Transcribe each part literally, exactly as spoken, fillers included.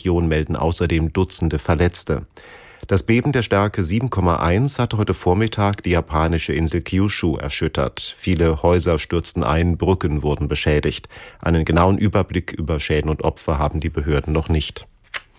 Region melden außerdem Dutzende Verletzte. Das Beben der Stärke sieben Komma eins hatte heute Vormittag die japanische Insel Kyushu erschüttert. Viele Häuser stürzten ein, Brücken wurden beschädigt. Einen genauen Überblick über Schäden und Opfer haben die Behörden noch nicht.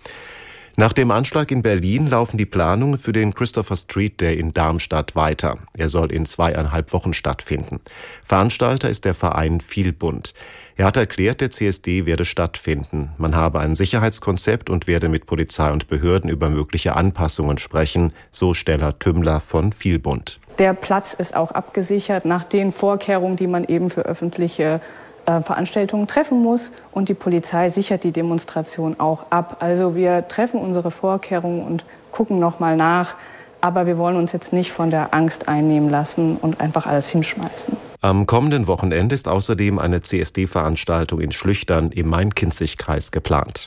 Nach dem Anschlag in Berlin laufen die Planungen für den Christopher Street Day in Darmstadt weiter. Er soll in zweieinhalb Wochen stattfinden. Veranstalter ist der Verein Vielbund. Er hat erklärt, der C S D werde stattfinden. Man habe ein Sicherheitskonzept und werde mit Polizei und Behörden über mögliche Anpassungen sprechen, so Stella Tümmler von Vielbund. Der Platz ist auch abgesichert nach den Vorkehrungen, die man eben für öffentliche äh, Veranstaltungen treffen muss. Und die Polizei sichert die Demonstration auch ab. Also wir treffen unsere Vorkehrungen und gucken noch mal nach. Aber wir wollen uns jetzt nicht von der Angst einnehmen lassen und einfach alles hinschmeißen. Am kommenden Wochenende ist außerdem eine C S D-Veranstaltung in Schlüchtern im Main-Kinzig-Kreis geplant.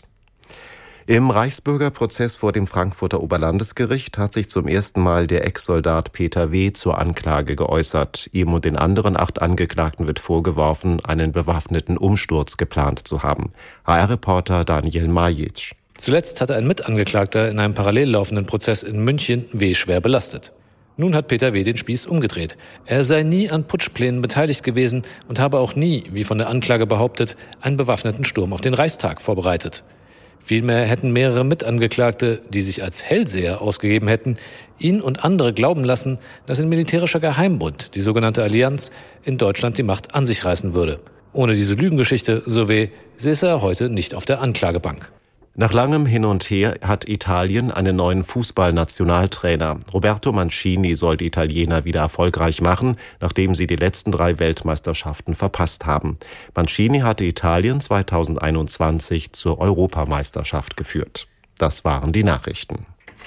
Im Reichsbürgerprozess vor dem Frankfurter Oberlandesgericht hat sich zum ersten Mal der Ex-Soldat Peter W. zur Anklage geäußert. Ihm und den anderen acht Angeklagten wird vorgeworfen, einen bewaffneten Umsturz geplant zu haben. H R-Reporter Daniel Majic. Zuletzt hatte ein Mitangeklagter in einem parallel laufenden Prozess in München W. schwer belastet. Nun hat Peter W. den Spieß umgedreht. Er sei nie an Putschplänen beteiligt gewesen und habe auch nie, wie von der Anklage behauptet, einen bewaffneten Sturm auf den Reichstag vorbereitet. Vielmehr hätten mehrere Mitangeklagte, die sich als Hellseher ausgegeben hätten, ihn und andere glauben lassen, dass ein militärischer Geheimbund, die sogenannte Allianz, in Deutschland die Macht an sich reißen würde. Ohne diese Lügengeschichte, so weh, säße er heute nicht auf der Anklagebank. Nach langem Hin und Her hat Italien einen neuen Fußballnationaltrainer. Roberto Mancini soll die Italiener wieder erfolgreich machen, nachdem sie die letzten drei Weltmeisterschaften verpasst haben. Mancini hatte Italien zweitausendeinundzwanzig zur Europameisterschaft geführt. Das waren die Nachrichten.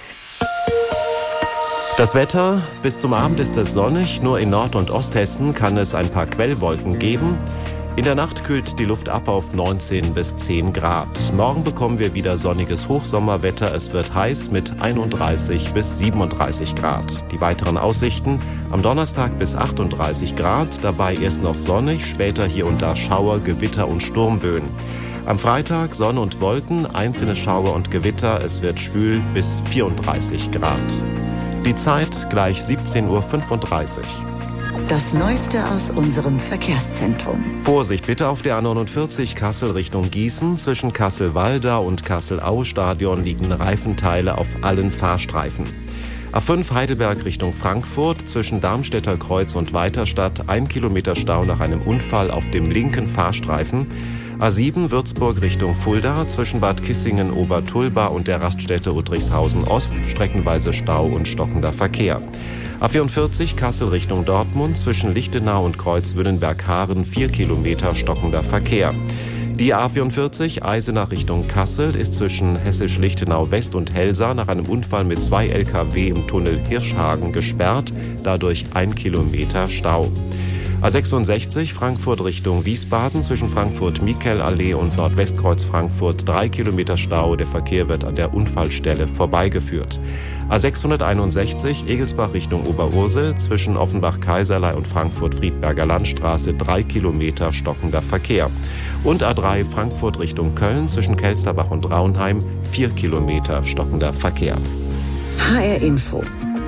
Das Wetter: Bis zum Abend ist es sonnig, nur in Nord- und Osthessen kann es ein paar Quellwolken geben. In der Nacht kühlt die Luft ab auf neunzehn bis zehn Grad. Morgen bekommen wir wieder sonniges Hochsommerwetter. Es wird heiß mit einunddreißig bis siebenunddreißig Grad. Die weiteren Aussichten: am Donnerstag bis achtunddreißig Grad, dabei erst noch sonnig, später hier und da Schauer, Gewitter und Sturmböen. Am Freitag Sonne und Wolken, einzelne Schauer und Gewitter. Es wird schwül bis vierunddreißig Grad. Die Zeit gleich siebzehn Uhr fünfunddreißig. Das Neueste aus unserem Verkehrszentrum. Vorsicht bitte auf der A neunundvierzig Kassel Richtung Gießen. Zwischen Kassel-Waldau und Kassel-Aue-Stadion liegen Reifenteile auf allen Fahrstreifen. A fünf Heidelberg Richtung Frankfurt. Zwischen Darmstädter Kreuz und Weiterstadt ein Kilometer Stau nach einem Unfall auf dem linken Fahrstreifen. A sieben Würzburg Richtung Fulda. Zwischen Bad Kissingen, Obertulba und der Raststätte Udrichshausen Ost streckenweise Stau und stockender Verkehr. A vierundvierzig Kassel Richtung Dortmund, zwischen Lichtenau und Kreuzwüllenberg-Haaren vier Kilometer stockender Verkehr. Die A vierundvierzig Eisenach Richtung Kassel ist zwischen Hessisch-Lichtenau West und Helsa nach einem Unfall mit zwei L K W im Tunnel Hirschhagen gesperrt, dadurch ein Kilometer Stau. A sechsundsechzig Frankfurt Richtung Wiesbaden, zwischen Frankfurt-Mikel-Allee und Nordwestkreuz Frankfurt drei Kilometer Stau, der Verkehr wird an der Unfallstelle vorbeigeführt. A sechshunderteinundsechzig Egelsbach Richtung Oberursel, zwischen Offenbach-Kaiserlei und Frankfurt-Friedberger Landstraße drei Kilometer stockender Verkehr. Und A drei Frankfurt Richtung Köln, zwischen Kelsterbach und Raunheim vier Kilometer stockender Verkehr. H R Info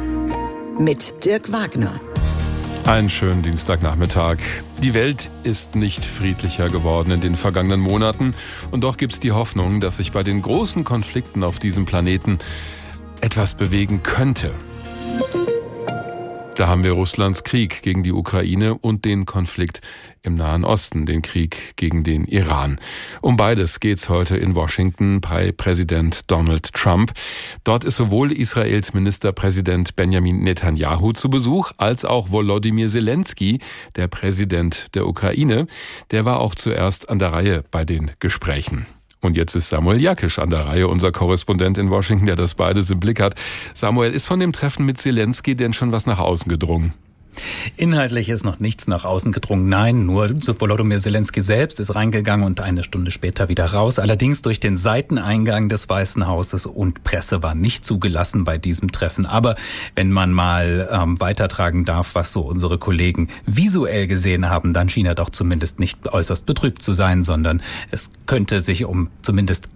mit Dirk Wagner. Einen schönen Dienstagnachmittag. Die Welt ist nicht friedlicher geworden in den vergangenen Monaten. Und doch gibt es die Hoffnung, dass sich bei den großen Konflikten auf diesem Planeten etwas bewegen könnte. Da haben wir Russlands Krieg gegen die Ukraine und den Konflikt im Nahen Osten, den Krieg gegen den Iran. Um beides geht's heute in Washington bei Präsident Donald Trump. Dort ist sowohl Israels Ministerpräsident Benjamin Netanyahu zu Besuch, als auch Volodymyr Zelensky, der Präsident der Ukraine. Der war auch zuerst an der Reihe bei den Gesprächen. Und jetzt ist Samuel Jakisch an der Reihe, unser Korrespondent in Washington, der das beides im Blick hat. Samuel, ist von dem Treffen mit Zelensky denn schon was nach außen gedrungen? Inhaltlich ist noch nichts nach außen gedrungen. Nein, nur Volodymyr Zelensky selbst ist reingegangen und eine Stunde später wieder raus. Allerdings durch den Seiteneingang des Weißen Hauses, und Presse war nicht zugelassen bei diesem Treffen. Aber wenn man mal ähm, weitertragen darf, was so unsere Kollegen visuell gesehen haben, dann schien er doch zumindest nicht äußerst betrübt zu sein, sondern es könnte sich um zumindest kein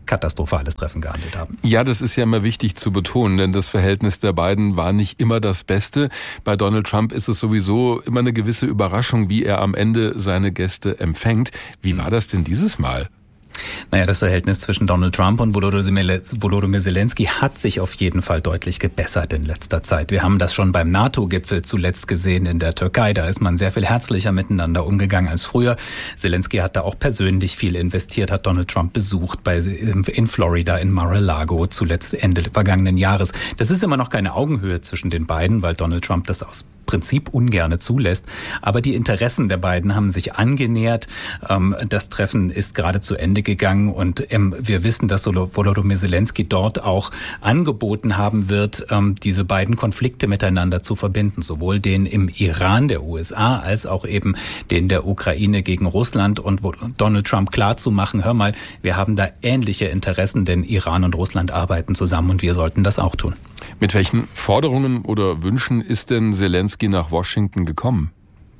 katastrophales Treffen gehandelt haben. Ja, das ist ja immer wichtig zu betonen, denn das Verhältnis der beiden war nicht immer das Beste. Bei Donald Trump ist es sowieso immer eine gewisse Überraschung, wie er am Ende seine Gäste empfängt. Wie war das denn dieses Mal? Naja, das Verhältnis zwischen Donald Trump und Volodymyr Zelensky hat sich auf jeden Fall deutlich gebessert in letzter Zeit. Wir haben das schon beim NATO-Gipfel zuletzt gesehen in der Türkei. Da ist man sehr viel herzlicher miteinander umgegangen als früher. Zelensky hat da auch persönlich viel investiert, hat Donald Trump besucht bei, in Florida, in Mar-a-Lago, zuletzt Ende vergangenen Jahres. Das ist immer noch keine Augenhöhe zwischen den beiden, weil Donald Trump das aus Prinzip ungerne zulässt. Aber die Interessen der beiden haben sich angenähert. Das Treffen ist gerade zu Ende gegangen und wir wissen, dass Volodymyr Zelensky dort auch angeboten haben wird, diese beiden Konflikte miteinander zu verbinden. Sowohl den im Iran der U S A als auch eben den der Ukraine gegen Russland und Donald Trump klarzumachen, hör mal, wir haben da ähnliche Interessen, denn Iran und Russland arbeiten zusammen und wir sollten das auch tun. Mit welchen Forderungen oder Wünschen ist denn Zelensky nach Washington gekommen?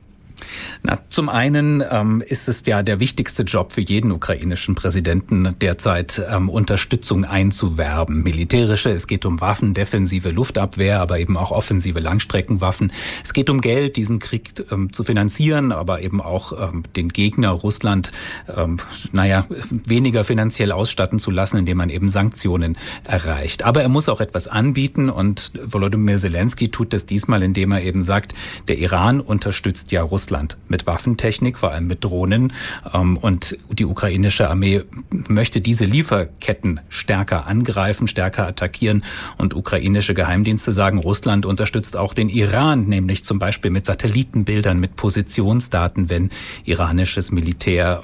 Na, zum einen ähm, ist es ja der wichtigste Job für jeden ukrainischen Präsidenten derzeit, ähm, Unterstützung einzuwerben. Militärische, es geht um Waffen, defensive Luftabwehr, aber eben auch offensive Langstreckenwaffen. Es geht um Geld, diesen Krieg ähm, zu finanzieren, aber eben auch ähm, den Gegner Russland, ähm, naja, weniger finanziell ausstatten zu lassen, indem man eben Sanktionen erreicht. Aber er muss auch etwas anbieten und Volodymyr Zelensky tut das diesmal, indem er eben sagt, der Iran unterstützt ja Russland mit Waffentechnik, vor allem mit Drohnen. Und die ukrainische Armee möchte diese Lieferketten stärker angreifen, stärker attackieren. Und ukrainische Geheimdienste sagen, Russland unterstützt auch den Iran, nämlich zum Beispiel mit Satellitenbildern, mit Positionsdaten, wenn iranisches Militär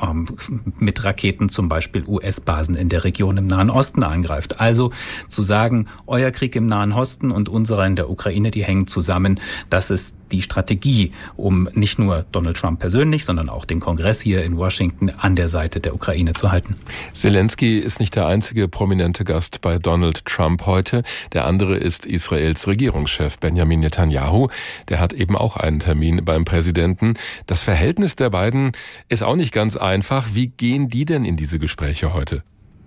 mit Raketen zum Beispiel U S-Basen in der Region im Nahen Osten angreift. Also zu sagen, euer Krieg im Nahen Osten und unserer in der Ukraine, die hängen zusammen, das ist die Strategie, um nicht nur Donald Trump persönlich, sondern auch den Kongress hier in Washington an der Seite der Ukraine zu halten. Zelensky ist nicht der einzige prominente Gast bei Donald Trump heute. Der andere ist Israels Regierungschef Benjamin Netanyahu. Der hat eben auch einen Termin beim Präsidenten. Das Verhältnis der beiden ist auch nicht ganz einfach. Wie gehen die denn in diese Gespräche heute?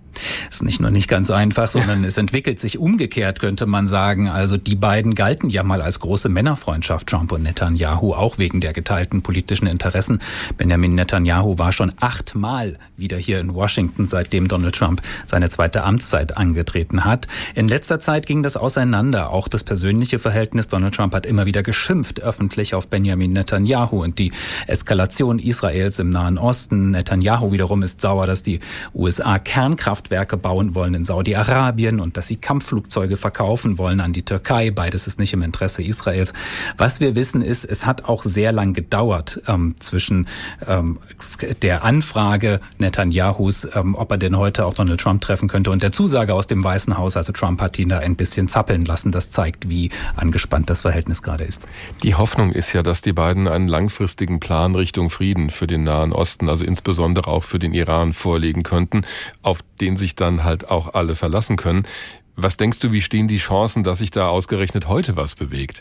Ist nicht nur nicht ganz einfach, sondern es entwickelt sich umgekehrt, könnte man sagen. Also die beiden galten ja mal als große Männerfreundschaft, Trump und Netanyahu, auch wegen der geteilten politischen Interessen. Benjamin Netanyahu war schon achtmal wieder hier in Washington, seitdem Donald Trump seine zweite Amtszeit angetreten hat. In letzter Zeit ging das auseinander, auch das persönliche Verhältnis. Donald Trump hat immer wieder geschimpft öffentlich auf Benjamin Netanyahu und die Eskalation Israels im Nahen Osten. Netanyahu wiederum ist sauer, dass die U S A Kernkraft Werke bauen wollen in Saudi-Arabien und dass sie Kampfflugzeuge verkaufen wollen an die Türkei. Beides ist nicht im Interesse Israels. Was wir wissen ist, es hat auch sehr lang gedauert ähm, zwischen ähm, der Anfrage Netanyahus, ähm, ob er denn heute auch Donald Trump treffen könnte, und der Zusage aus dem Weißen Haus. Also Trump hat ihn da ein bisschen zappeln lassen. Das zeigt, wie angespannt das Verhältnis gerade ist. Die Hoffnung ist ja, dass die beiden einen langfristigen Plan Richtung Frieden für den Nahen Osten, also insbesondere auch für den Iran, vorlegen könnten, auf den sich dann halt auch alle verlassen können. Was denkst du, wie stehen die Chancen, dass sich da ausgerechnet heute was bewegt?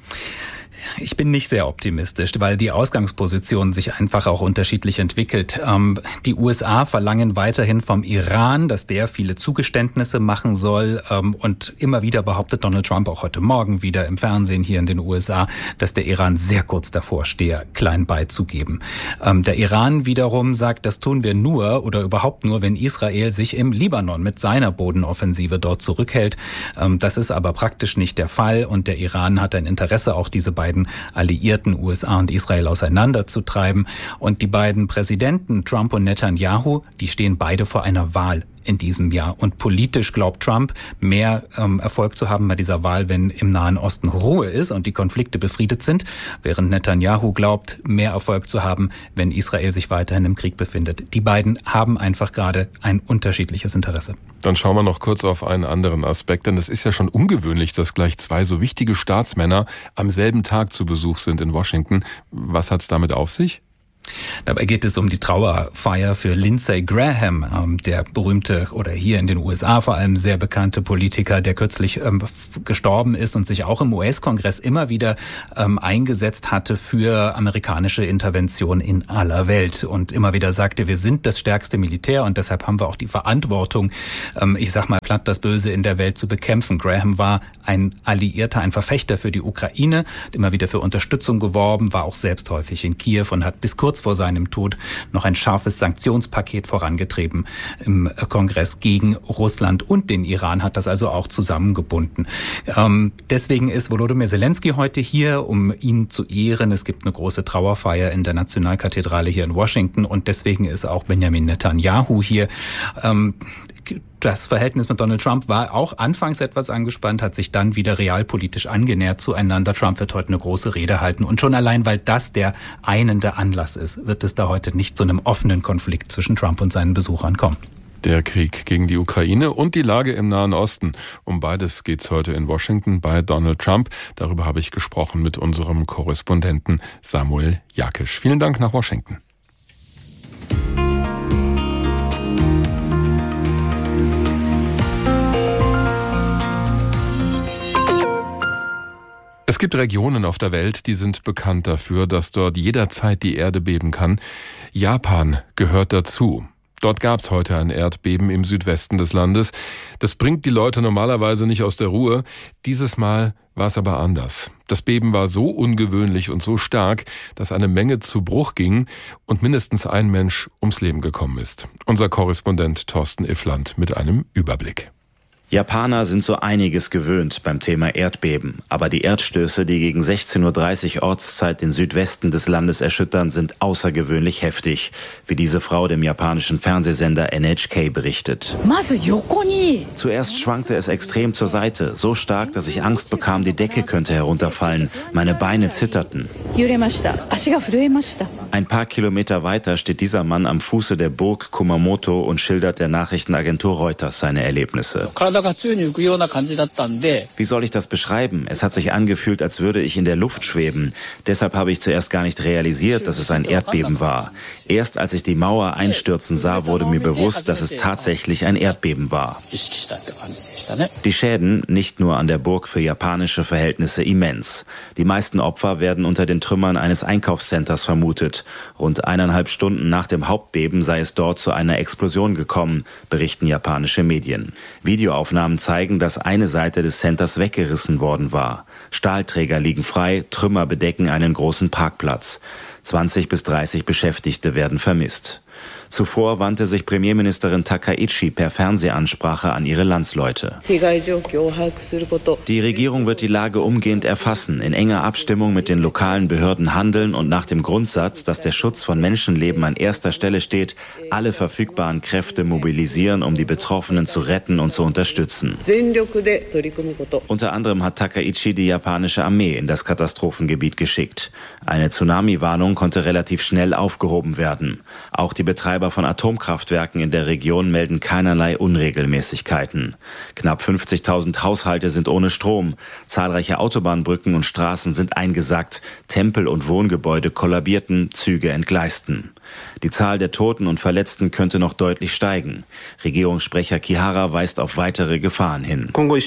Ich bin nicht sehr optimistisch, weil die Ausgangsposition sich einfach auch unterschiedlich entwickelt. Ähm, die U S A verlangen weiterhin vom Iran, dass der viele Zugeständnisse machen soll. Ähm, und immer wieder behauptet Donald Trump, auch heute Morgen wieder im Fernsehen hier in den U S A, dass der Iran sehr kurz davor stehe, klein beizugeben. Ähm, der Iran wiederum sagt, das tun wir nur oder überhaupt nur, wenn Israel sich im Libanon mit seiner Bodenoffensive dort zurückhält. Ähm, das ist aber praktisch nicht der Fall und der Iran hat ein Interesse, auch diese beiden Alliierten U S A und Israel auseinanderzutreiben. Und die beiden Präsidenten, Trump und Netanyahu, die stehen beide vor einer Wahl in diesem Jahr. Und politisch glaubt Trump, mehr ähm, Erfolg zu haben bei dieser Wahl, wenn im Nahen Osten Ruhe ist und die Konflikte befriedet sind, während Netanyahu glaubt, mehr Erfolg zu haben, wenn Israel sich weiterhin im Krieg befindet. Die beiden haben einfach gerade ein unterschiedliches Interesse. Dann schauen wir noch kurz auf einen anderen Aspekt, denn es ist ja schon ungewöhnlich, dass gleich zwei so wichtige Staatsmänner am selben Tag zu Besuch sind in Washington. Was hat's damit auf sich? Dabei geht es um die Trauerfeier für Lindsey Graham, der berühmte oder hier in den U S A vor allem sehr bekannte Politiker, der kürzlich ähm, gestorben ist und sich auch im U S-Kongress immer wieder ähm, eingesetzt hatte für amerikanische Intervention in aller Welt und immer wieder sagte, wir sind das stärkste Militär und deshalb haben wir auch die Verantwortung, ähm, ich sag mal platt, das Böse in der Welt zu bekämpfen. Graham war ein Alliierter, ein Verfechter für die Ukraine, hat immer wieder für Unterstützung geworben, war auch selbst häufig in Kiew und hat bis kurz vor seinem Tod noch ein scharfes Sanktionspaket vorangetrieben im Kongress gegen Russland und den Iran, hat das also auch zusammengebunden. Ähm, deswegen ist Volodymyr Zelensky heute hier, um ihn zu ehren. Es gibt eine große Trauerfeier in der Nationalkathedrale hier in Washington und deswegen ist auch Benjamin Netanyahu hier. Ähm, Das Verhältnis mit Donald Trump war auch anfangs etwas angespannt, hat sich dann wieder realpolitisch angenähert zueinander. Trump wird heute eine große Rede halten. Und schon allein, weil das der einende Anlass ist, wird es da heute nicht zu einem offenen Konflikt zwischen Trump und seinen Besuchern kommen. Der Krieg gegen die Ukraine und die Lage im Nahen Osten. Um beides geht's heute in Washington bei Donald Trump. Darüber habe ich gesprochen mit unserem Korrespondenten Samuel Jakisch. Vielen Dank nach Washington. Es gibt Regionen auf der Welt, die sind bekannt dafür, dass dort jederzeit die Erde beben kann. Japan gehört dazu. Dort gab es heute ein Erdbeben im Südwesten des Landes. Das bringt die Leute normalerweise nicht aus der Ruhe. Dieses Mal war es aber anders. Das Beben war so ungewöhnlich und so stark, dass eine Menge zu Bruch ging und mindestens ein Mensch ums Leben gekommen ist. Unser Korrespondent Thorsten Iffland mit einem Überblick. Japaner sind so einiges gewöhnt beim Thema Erdbeben. Aber die Erdstöße, die gegen sechzehn Uhr dreißig Ortszeit den Südwesten des Landes erschüttern, sind außergewöhnlich heftig, wie diese Frau dem japanischen Fernsehsender N H K berichtet. Zuerst schwankte es extrem zur Seite, so stark, dass ich Angst bekam, die Decke könnte herunterfallen. Meine Beine zitterten. Ein paar Kilometer weiter steht dieser Mann am Fuße der Burg Kumamoto und schildert der Nachrichtenagentur Reuters seine Erlebnisse. Wie soll ich das beschreiben? Es hat sich angefühlt, als würde ich in der Luft schweben. Deshalb habe ich zuerst gar nicht realisiert, dass es ein Erdbeben war. Erst als ich die Mauer einstürzen sah, wurde mir bewusst, dass es tatsächlich ein Erdbeben war. Die Schäden, nicht nur an der Burg, für japanische Verhältnisse immens. Die meisten Opfer werden unter den Trümmern eines Einkaufscenters vermutet. Rund eineinhalb Stunden nach dem Hauptbeben sei es dort zu einer Explosion gekommen, berichten japanische Medien. Videoaufnahmen zeigen, dass eine Seite des Centers weggerissen worden war. Stahlträger liegen frei, Trümmer bedecken einen großen Parkplatz. zwanzig bis dreißig Beschäftigte werden vermisst. Zuvor wandte sich Premierministerin Takaichi per Fernsehansprache an ihre Landsleute. Die Regierung wird die Lage umgehend erfassen, in enger Abstimmung mit den lokalen Behörden handeln und nach dem Grundsatz, dass der Schutz von Menschenleben an erster Stelle steht, alle verfügbaren Kräfte mobilisieren, um die Betroffenen zu retten und zu unterstützen. Unter anderem hat Takaichi die japanische Armee in das Katastrophengebiet geschickt. Eine Tsunami-Warnung konnte relativ schnell aufgehoben werden. Auch die Betreiber von Atomkraftwerken in der Region melden keinerlei Unregelmäßigkeiten. Knapp fünfzigtausend Haushalte sind ohne Strom. Zahlreiche Autobahnbrücken und Straßen sind eingesackt. Tempel und Wohngebäude kollabierten, Züge entgleisten. Die Zahl der Toten und Verletzten könnte noch deutlich steigen. Regierungssprecher Kihara weist auf weitere Gefahren hin.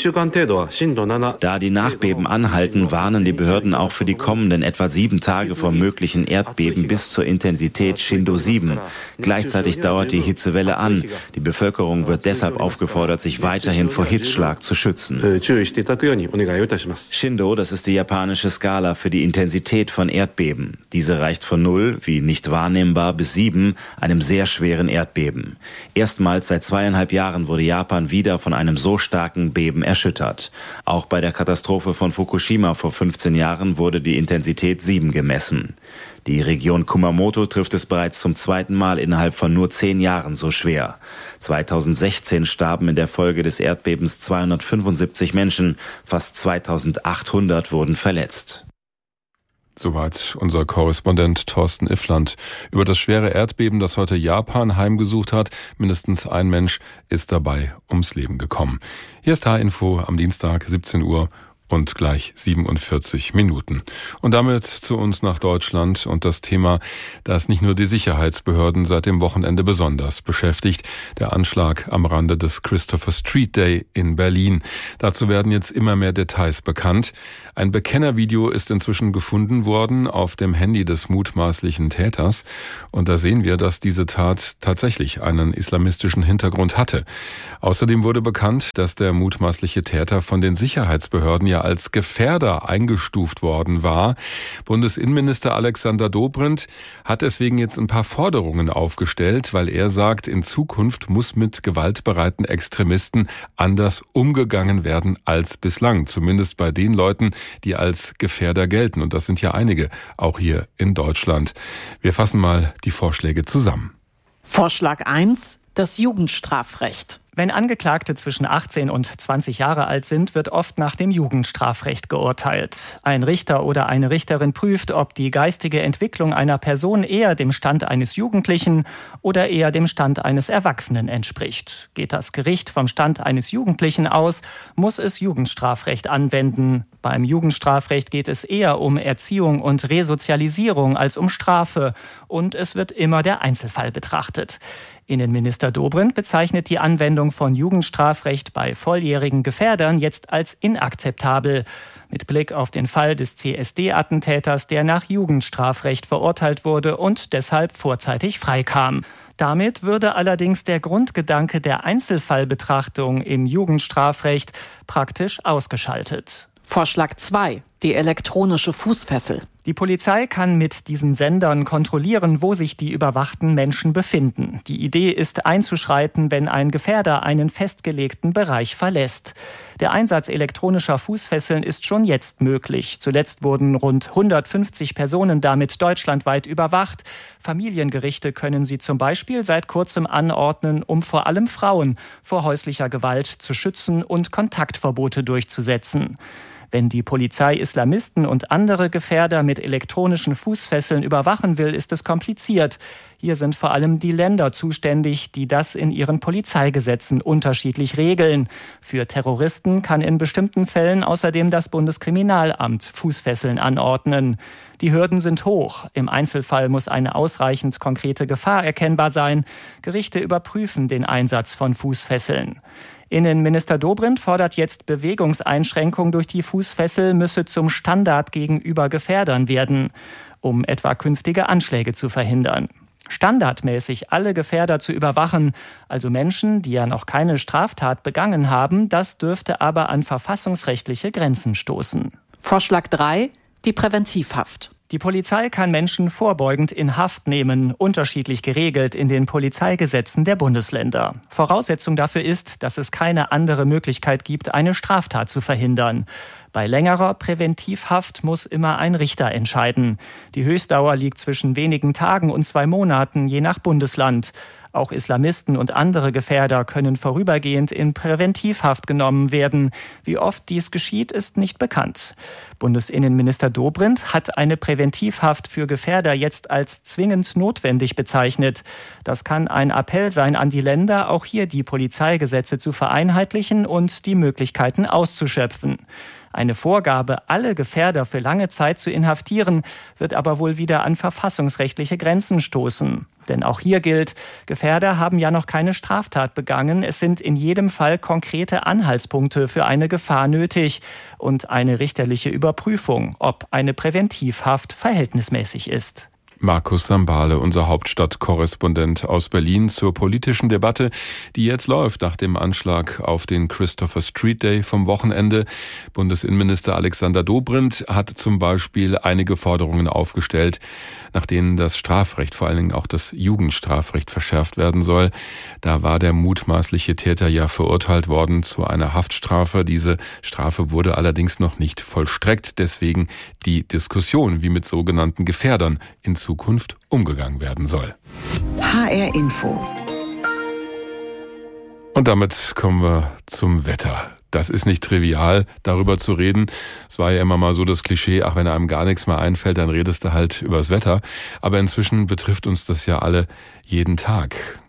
Da die Nachbeben anhalten, warnen die Behörden auch für die kommenden etwa sieben Tage vor möglichen Erdbeben bis zur Intensität Shindo sieben. Gleichzeitig dauert die Hitzewelle an. Die Bevölkerung wird deshalb aufgefordert, sich weiterhin vor Hitzschlag zu schützen. Shindo, das ist die japanische Skala für die Intensität von Erdbeben. Diese reicht von null, wie nicht wahrnehmbar, bis sieben, einem sehr schweren Erdbeben. Erstmals seit zweieinhalb Jahren wurde Japan wieder von einem so starken Beben erschüttert. Auch bei der Katastrophe von Fukushima vor fünfzehn Jahren wurde die Intensität sieben gemessen. Die Region Kumamoto trifft es bereits zum zweiten Mal innerhalb von nur zehn Jahren so schwer. zweitausendsechzehn starben in der Folge des Erdbebens zweihundertfünfundsiebzig Menschen, fast zweitausendachthundert wurden verletzt. Soweit unser Korrespondent Thorsten Iffland über das schwere Erdbeben, das heute Japan heimgesucht hat. Mindestens ein Mensch ist dabei ums Leben gekommen. Hier ist H-Info am Dienstag, siebzehn Uhr und gleich siebenundvierzig Minuten. Und damit zu uns nach Deutschland und das Thema, das nicht nur die Sicherheitsbehörden seit dem Wochenende besonders beschäftigt, der Anschlag am Rande des Christopher Street Day in Berlin. Dazu werden jetzt immer mehr Details bekannt. Ein Bekennervideo ist inzwischen gefunden worden auf dem Handy des mutmaßlichen Täters. Und da sehen wir, dass diese Tat tatsächlich einen islamistischen Hintergrund hatte. Außerdem wurde bekannt, dass der mutmaßliche Täter von den Sicherheitsbehörden ja als Gefährder eingestuft worden war. Bundesinnenminister Alexander Dobrindt hat deswegen jetzt ein paar Forderungen aufgestellt, weil er sagt, in Zukunft muss mit gewaltbereiten Extremisten anders umgegangen werden als bislang. Zumindest bei den Leuten, die als Gefährder gelten. Und das sind ja einige, auch hier in Deutschland. Wir fassen mal die Vorschläge zusammen. Vorschlag eins, das Jugendstrafrecht. Wenn Angeklagte zwischen achtzehn und zwanzig Jahre alt sind, wird oft nach dem Jugendstrafrecht geurteilt. Ein Richter oder eine Richterin prüft, ob die geistige Entwicklung einer Person eher dem Stand eines Jugendlichen oder eher dem Stand eines Erwachsenen entspricht. Geht das Gericht vom Stand eines Jugendlichen aus, muss es Jugendstrafrecht anwenden. Beim Jugendstrafrecht geht es eher um Erziehung und Resozialisierung als um Strafe. Und es wird immer der Einzelfall betrachtet. Innenminister Dobrindt bezeichnet die Anwendung von Jugendstrafrecht bei volljährigen Gefährdern jetzt als inakzeptabel. Mit Blick auf den Fall des C S D-Attentäters, der nach Jugendstrafrecht verurteilt wurde und deshalb vorzeitig freikam. Damit würde allerdings der Grundgedanke der Einzelfallbetrachtung im Jugendstrafrecht praktisch ausgeschaltet. Vorschlag zwei, die elektronische Fußfessel. Die Polizei kann mit diesen Sendern kontrollieren, wo sich die überwachten Menschen befinden. Die Idee ist, einzuschreiten, wenn ein Gefährder einen festgelegten Bereich verlässt. Der Einsatz elektronischer Fußfesseln ist schon jetzt möglich. Zuletzt wurden rund hundertfünfzig Personen damit deutschlandweit überwacht. Familiengerichte können sie zum Beispiel seit kurzem anordnen, um vor allem Frauen vor häuslicher Gewalt zu schützen und Kontaktverbote durchzusetzen. Wenn die Polizei Islamisten und andere Gefährder mit elektronischen Fußfesseln überwachen will, ist es kompliziert. Hier sind vor allem die Länder zuständig, die das in ihren Polizeigesetzen unterschiedlich regeln. Für Terroristen kann in bestimmten Fällen außerdem das Bundeskriminalamt Fußfesseln anordnen. Die Hürden sind hoch. Im Einzelfall muss eine ausreichend konkrete Gefahr erkennbar sein. Gerichte überprüfen den Einsatz von Fußfesseln. Innenminister Dobrindt fordert jetzt, Bewegungseinschränkung durch die Fußfessel müsse zum Standard gegenüber Gefährdern werden, um etwa künftige Anschläge zu verhindern. Standardmäßig alle Gefährder zu überwachen, also Menschen, die ja noch keine Straftat begangen haben, das dürfte aber an verfassungsrechtliche Grenzen stoßen. Vorschlag drei, die Präventivhaft. Die Polizei kann Menschen vorbeugend in Haft nehmen, unterschiedlich geregelt in den Polizeigesetzen der Bundesländer. Voraussetzung dafür ist, dass es keine andere Möglichkeit gibt, eine Straftat zu verhindern. Bei längerer Präventivhaft muss immer ein Richter entscheiden. Die Höchstdauer liegt zwischen wenigen Tagen und zwei Monaten, je nach Bundesland. Auch Islamisten und andere Gefährder können vorübergehend in Präventivhaft genommen werden. Wie oft dies geschieht, ist nicht bekannt. Bundesinnenminister Dobrindt hat eine Präventivhaft für Gefährder jetzt als zwingend notwendig bezeichnet. Das kann ein Appell sein an die Länder, auch hier die Polizeigesetze zu vereinheitlichen und die Möglichkeiten auszuschöpfen. Eine Vorgabe, alle Gefährder für lange Zeit zu inhaftieren, wird aber wohl wieder an verfassungsrechtliche Grenzen stoßen. Denn auch hier gilt, Gefährder haben ja noch keine Straftat begangen. Es sind in jedem Fall konkrete Anhaltspunkte für eine Gefahr nötig und eine richterliche Überprüfung, ob eine Präventivhaft verhältnismäßig ist. Markus Sambale, unser Hauptstadtkorrespondent aus Berlin, zur politischen Debatte, die jetzt läuft nach dem Anschlag auf den Christopher Street Day vom Wochenende. Bundesinnenminister Alexander Dobrindt hat zum Beispiel einige Forderungen aufgestellt, nach denen das Strafrecht, vor allen Dingen auch das Jugendstrafrecht, verschärft werden soll. Da war der mutmaßliche Täter ja verurteilt worden zu einer Haftstrafe. Diese Strafe wurde allerdings noch nicht vollstreckt. Deswegen die Diskussion, wie mit sogenannten Gefährdern in Zukunft umgegangen werden soll. H R Info. Und damit kommen wir zum Wetter. Das ist nicht trivial, darüber zu reden. Es war ja immer mal so das Klischee, ach, wenn einem gar nichts mehr einfällt, dann redest du halt übers Wetter. Aber inzwischen betrifft uns das ja alle jeden Tag.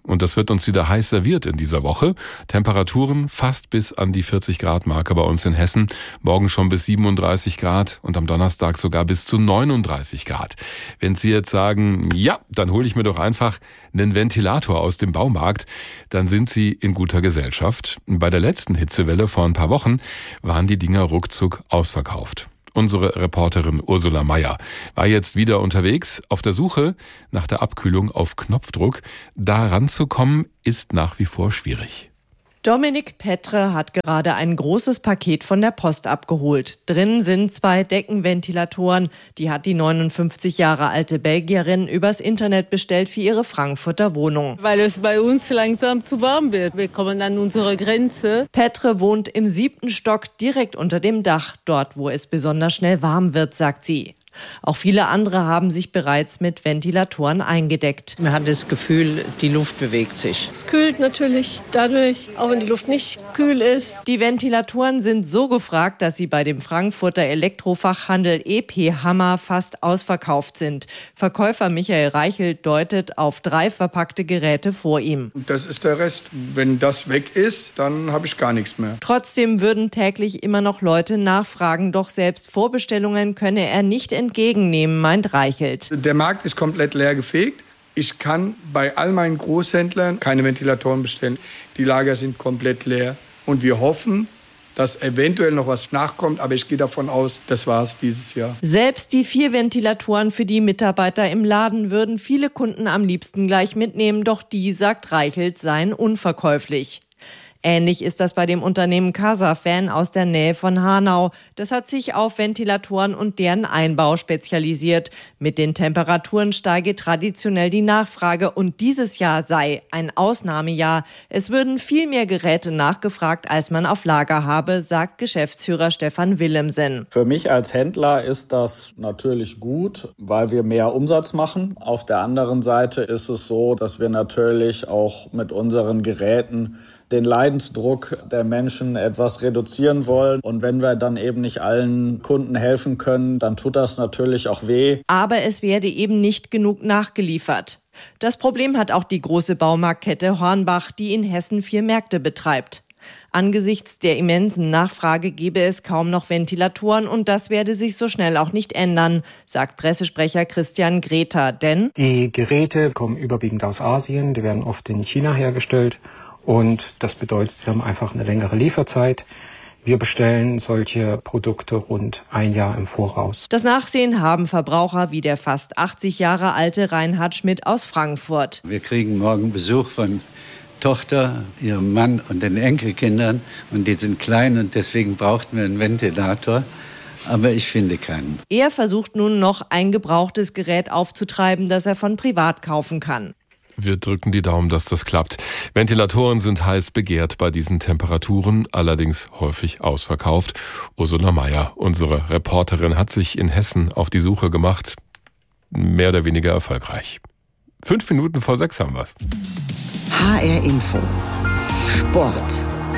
Und das wird uns wieder heiß serviert in dieser Woche. Temperaturen fast bis an die vierzig Grad Marke bei uns in Hessen. Morgen schon bis siebenunddreißig Grad und am Donnerstag sogar bis zu neununddreißig Grad. Wenn Sie jetzt sagen, ja, dann hole ich mir doch einfach einen Ventilator aus dem Baumarkt, dann sind Sie in guter Gesellschaft. Bei der letzten Hitzewelle vor ein paar Wochen waren die Dinger ruckzuck ausverkauft. Unsere Reporterin Ursula Meier war jetzt wieder unterwegs auf der Suche nach der Abkühlung auf Knopfdruck. Da ranzukommen ist nach wie vor schwierig. Dominik Petre hat gerade ein großes Paket von der Post abgeholt. Drin sind zwei Deckenventilatoren. Die hat die neunundfünfzig Jahre alte Belgierin übers Internet bestellt für ihre Frankfurter Wohnung. Weil es bei uns langsam zu warm wird. Wir kommen an unsere Grenze. Petre wohnt im siebten Stock direkt unter dem Dach, dort wo es besonders schnell warm wird, sagt sie. Auch viele andere haben sich bereits mit Ventilatoren eingedeckt. Man hat das Gefühl, die Luft bewegt sich. Es kühlt natürlich dadurch, auch wenn die Luft nicht kühl ist. Die Ventilatoren sind so gefragt, dass sie bei dem Frankfurter Elektrofachhandel E P Hammer fast ausverkauft sind. Verkäufer Michael Reichelt deutet auf drei verpackte Geräte vor ihm. Das ist der Rest. Wenn das weg ist, dann habe ich gar nichts mehr. Trotzdem würden täglich immer noch Leute nachfragen, doch selbst Vorbestellungen könne er nicht entgegennehmen, meint Reichelt. Der Markt ist komplett leer gefegt. Ich kann bei all meinen Großhändlern keine Ventilatoren bestellen. Die Lager sind komplett leer. Und wir hoffen, dass eventuell noch was nachkommt. Aber ich gehe davon aus, das war es dieses Jahr. Selbst die vier Ventilatoren für die Mitarbeiter im Laden würden viele Kunden am liebsten gleich mitnehmen. Doch die, sagt Reichelt, seien unverkäuflich. Ähnlich ist das bei dem Unternehmen Casafan aus der Nähe von Hanau. Das hat sich auf Ventilatoren und deren Einbau spezialisiert. Mit den Temperaturen steige traditionell die Nachfrage und dieses Jahr sei ein Ausnahmejahr. Es würden viel mehr Geräte nachgefragt, als man auf Lager habe, sagt Geschäftsführer Stefan Willemsen. Für mich als Händler ist das natürlich gut, weil wir mehr Umsatz machen. Auf der anderen Seite ist es so, dass wir natürlich auch mit unseren Geräten den Leidensdruck der Menschen etwas reduzieren wollen. Und wenn wir dann eben nicht allen Kunden helfen können, dann tut das natürlich auch weh. Aber es werde eben nicht genug nachgeliefert. Das Problem hat auch die große Baumarktkette Hornbach, die in Hessen vier Märkte betreibt. Angesichts der immensen Nachfrage gebe es kaum noch Ventilatoren und das werde sich so schnell auch nicht ändern, sagt Pressesprecher Christian Greta. Denn die Geräte kommen überwiegend aus Asien, die werden oft in China hergestellt. Und das bedeutet, wir haben einfach eine längere Lieferzeit. Wir bestellen solche Produkte rund ein Jahr im Voraus. Das Nachsehen haben Verbraucher wie der fast achtzig Jahre alte Reinhard Schmidt aus Frankfurt. Wir kriegen morgen Besuch von Tochter, ihrem Mann und den Enkelkindern. Und die sind klein und deswegen brauchten wir einen Ventilator. Aber ich finde keinen. Er versucht nun noch ein gebrauchtes Gerät aufzutreiben, das er von privat kaufen kann. Wir drücken die Daumen, dass das klappt. Ventilatoren sind heiß begehrt bei diesen Temperaturen, allerdings häufig ausverkauft. Ursula Meier, unsere Reporterin, hat sich in Hessen auf die Suche gemacht. Mehr oder weniger erfolgreich. Fünf Minuten vor sechs haben wir's. H R Info. Sport.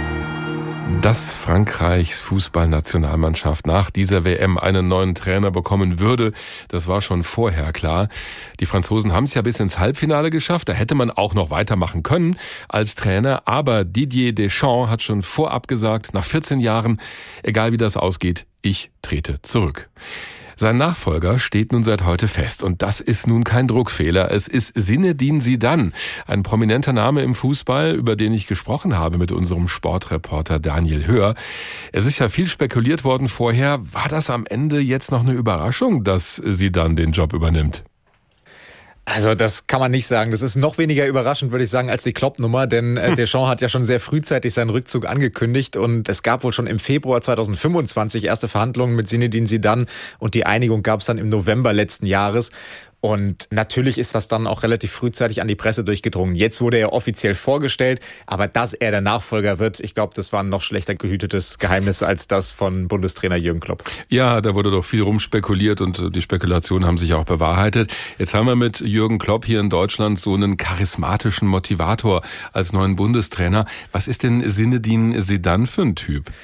Dass Frankreichs Fußballnationalmannschaft nach dieser W M einen neuen Trainer bekommen würde, das war schon vorher klar. Die Franzosen haben es ja bis ins Halbfinale geschafft, da hätte man auch noch weitermachen können als Trainer, aber Didier Deschamps hat schon vorab gesagt, nach vierzehn Jahren, egal wie das ausgeht, ich trete zurück. Sein Nachfolger steht nun seit heute fest und das ist nun kein Druckfehler. Es ist Zinedine Zidane, ein prominenter Name im Fußball, über den ich gesprochen habe mit unserem Sportreporter Daniel Höhr. Es ist ja viel spekuliert worden vorher. War das am Ende jetzt noch eine Überraschung, dass Zidane den Job übernimmt? Also das kann man nicht sagen. Das ist noch weniger überraschend, würde ich sagen, als die Klopp-Nummer, denn äh, Deschamps hat ja schon sehr frühzeitig seinen Rückzug angekündigt und es gab wohl schon im Februar zweitausendfünfundzwanzig erste Verhandlungen mit Zinedine Zidane und die Einigung gab es dann im November letzten Jahres. Und natürlich ist das dann auch relativ frühzeitig an die Presse durchgedrungen. Jetzt wurde er offiziell vorgestellt, aber dass er der Nachfolger wird, ich glaube, das war ein noch schlechter gehütetes Geheimnis als das von Bundestrainer Jürgen Klopp. Ja, da wurde doch viel rumspekuliert und die Spekulationen haben sich auch bewahrheitet. Jetzt haben wir mit Jürgen Klopp hier in Deutschland so einen charismatischen Motivator als neuen Bundestrainer. Was ist denn Zinedine Zidane für ein Typ?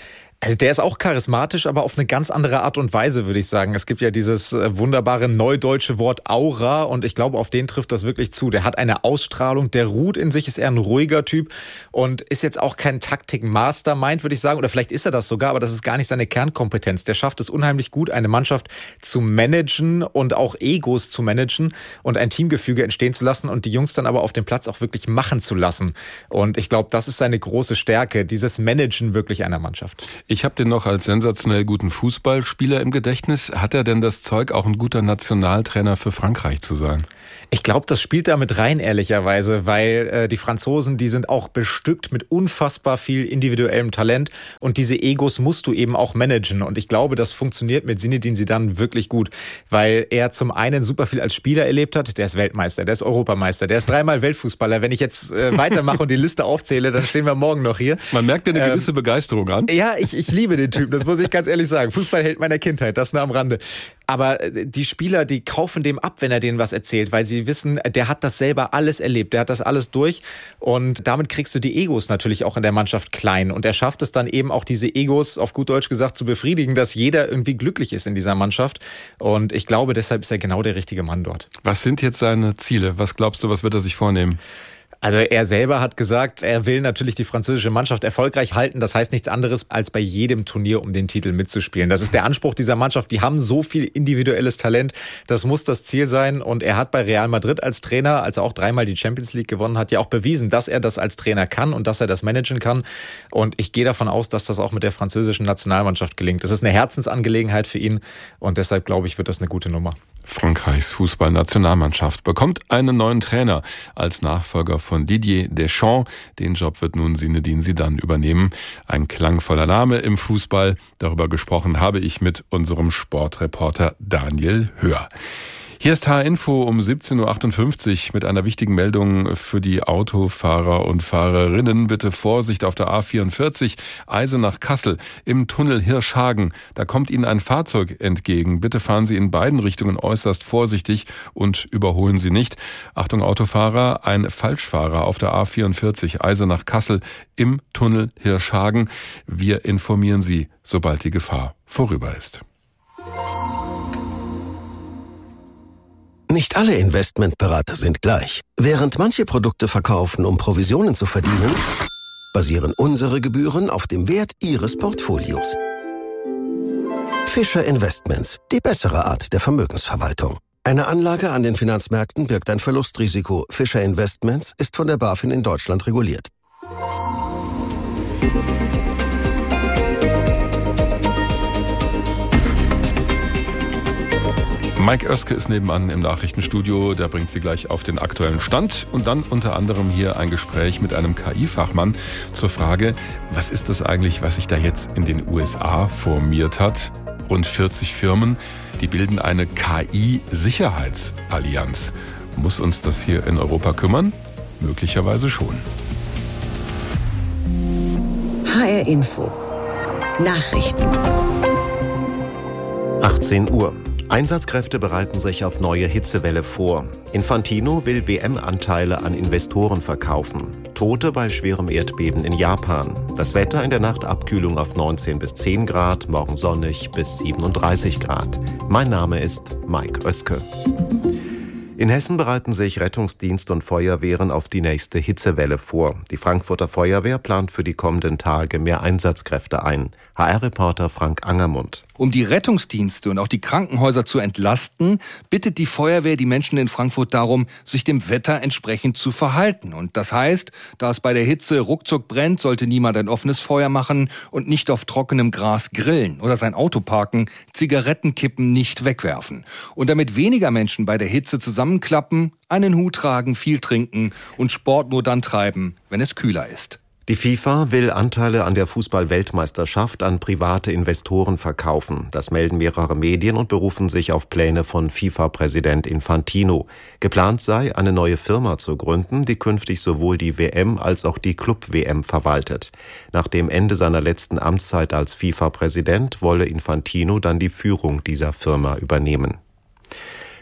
Also der ist auch charismatisch, aber auf eine ganz andere Art und Weise, würde ich sagen. Es gibt ja dieses wunderbare neudeutsche Wort Aura und ich glaube, auf den trifft das wirklich zu. Der hat eine Ausstrahlung, der ruht in sich, ist eher ein ruhiger Typ und ist jetzt auch kein Taktik-Mastermind, würde ich sagen. Oder vielleicht ist er das sogar, aber das ist gar nicht seine Kernkompetenz. Der schafft es unheimlich gut, eine Mannschaft zu managen und auch Egos zu managen und ein Teamgefüge entstehen zu lassen und die Jungs dann aber auf dem Platz auch wirklich machen zu lassen. Und ich glaube, das ist seine große Stärke, dieses Managen wirklich einer Mannschaft. Ich habe den noch als sensationell guten Fußballspieler im Gedächtnis. Hat er denn das Zeug, auch ein guter Nationaltrainer für Frankreich zu sein? Ich glaube, das spielt damit rein, ehrlicherweise, weil äh, die Franzosen, die sind auch bestückt mit unfassbar viel individuellem Talent und diese Egos musst du eben auch managen und ich glaube, das funktioniert mit Zinedine Zidane wirklich gut, weil er zum einen super viel als Spieler erlebt hat, der ist Weltmeister, der ist Europameister, der ist dreimal Weltfußballer. Wenn ich jetzt äh, weitermache und die Liste aufzähle, dann stehen wir morgen noch hier. Man merkt dir eine ähm, gewisse Begeisterung an. Ja, ich, ich liebe den Typen, das muss ich ganz ehrlich sagen. Fußballheld meiner Kindheit, das nur am Rande. Aber die Spieler, die kaufen dem ab, wenn er denen was erzählt, weil sie wissen, der hat das selber alles erlebt, der hat das alles durch und damit kriegst du die Egos natürlich auch in der Mannschaft klein und er schafft es dann eben auch diese Egos, auf gut Deutsch gesagt, zu befriedigen, dass jeder irgendwie glücklich ist in dieser Mannschaft und ich glaube, deshalb ist er genau der richtige Mann dort. Was sind jetzt seine Ziele? Was glaubst du, was wird er sich vornehmen? Also er selber hat gesagt, er will natürlich die französische Mannschaft erfolgreich halten. Das heißt nichts anderes, als bei jedem Turnier um den Titel mitzuspielen. Das ist der Anspruch dieser Mannschaft. Die haben so viel individuelles Talent. Das muss das Ziel sein. Und er hat bei Real Madrid als Trainer, als er auch dreimal die Champions League gewonnen hat, ja auch bewiesen, dass er das als Trainer kann und dass er das managen kann. Und ich gehe davon aus, dass das auch mit der französischen Nationalmannschaft gelingt. Das ist eine Herzensangelegenheit für ihn. Und deshalb, glaube ich, wird das eine gute Nummer. Frankreichs Fußballnationalmannschaft bekommt einen neuen Trainer als Nachfolger von Didier Deschamps. Den Job wird nun Zinedine Zidane übernehmen. Ein klangvoller Name im Fußball. Darüber gesprochen habe ich mit unserem Sportreporter Daniel Höhr. Hier ist H R-Info um siebzehn Uhr achtundfünfzig mit einer wichtigen Meldung für die Autofahrer und Fahrerinnen. Bitte Vorsicht auf der A vierundvierzig, Eisenach-Kassel im Tunnel Hirschhagen. Da kommt Ihnen ein Fahrzeug entgegen. Bitte fahren Sie in beiden Richtungen äußerst vorsichtig und überholen Sie nicht. Achtung Autofahrer, ein Falschfahrer auf der A vierundvierzig, Eisenach-Kassel im Tunnel Hirschhagen. Wir informieren Sie, sobald die Gefahr vorüber ist. Nicht alle Investmentberater sind gleich. Während manche Produkte verkaufen, um Provisionen zu verdienen, basieren unsere Gebühren auf dem Wert Ihres Portfolios. Fischer Investments, die bessere Art der Vermögensverwaltung. Eine Anlage an den Finanzmärkten birgt ein Verlustrisiko. Fischer Investments ist von der BaFin in Deutschland reguliert. Mike Oeske ist nebenan im Nachrichtenstudio, der bringt Sie gleich auf den aktuellen Stand und dann unter anderem hier ein Gespräch mit einem K I-Fachmann zur Frage, was ist das eigentlich, was sich da jetzt in den U S A formiert hat? Rund vierzig Firmen, die bilden eine K I-Sicherheitsallianz. Muss uns das hier in Europa kümmern? Möglicherweise schon. H R-Info. Nachrichten. achtzehn Uhr. Einsatzkräfte bereiten sich auf neue Hitzewelle vor. Infantino will W M-Anteile an Investoren verkaufen. Tote bei schwerem Erdbeben in Japan. Das Wetter in der Nacht Abkühlung auf neunzehn bis zehn Grad, morgen sonnig bis siebenunddreißig Grad. Mein Name ist Mike Oeske. In Hessen bereiten sich Rettungsdienst und Feuerwehren auf die nächste Hitzewelle vor. Die Frankfurter Feuerwehr plant für die kommenden Tage mehr Einsatzkräfte ein. H R-Reporter Frank Angermund. Um die Rettungsdienste und auch die Krankenhäuser zu entlasten, bittet die Feuerwehr die Menschen in Frankfurt darum, sich dem Wetter entsprechend zu verhalten. Und das heißt, da es bei der Hitze ruckzuck brennt, sollte niemand ein offenes Feuer machen und nicht auf trockenem Gras grillen oder sein Auto parken, Zigarettenkippen nicht wegwerfen. Und damit weniger Menschen bei der Hitze zusammenklappen, einen Hut tragen, viel trinken und Sport nur dann treiben, wenn es kühler ist. Die FIFA will Anteile an der Fußball-Weltmeisterschaft an private Investoren verkaufen. Das melden mehrere Medien und berufen sich auf Pläne von FIFA-Präsident Infantino. Geplant sei, eine neue Firma zu gründen, die künftig sowohl die W M als auch die Club-W M verwaltet. Nach dem Ende seiner letzten Amtszeit als FIFA-Präsident wolle Infantino dann die Führung dieser Firma übernehmen.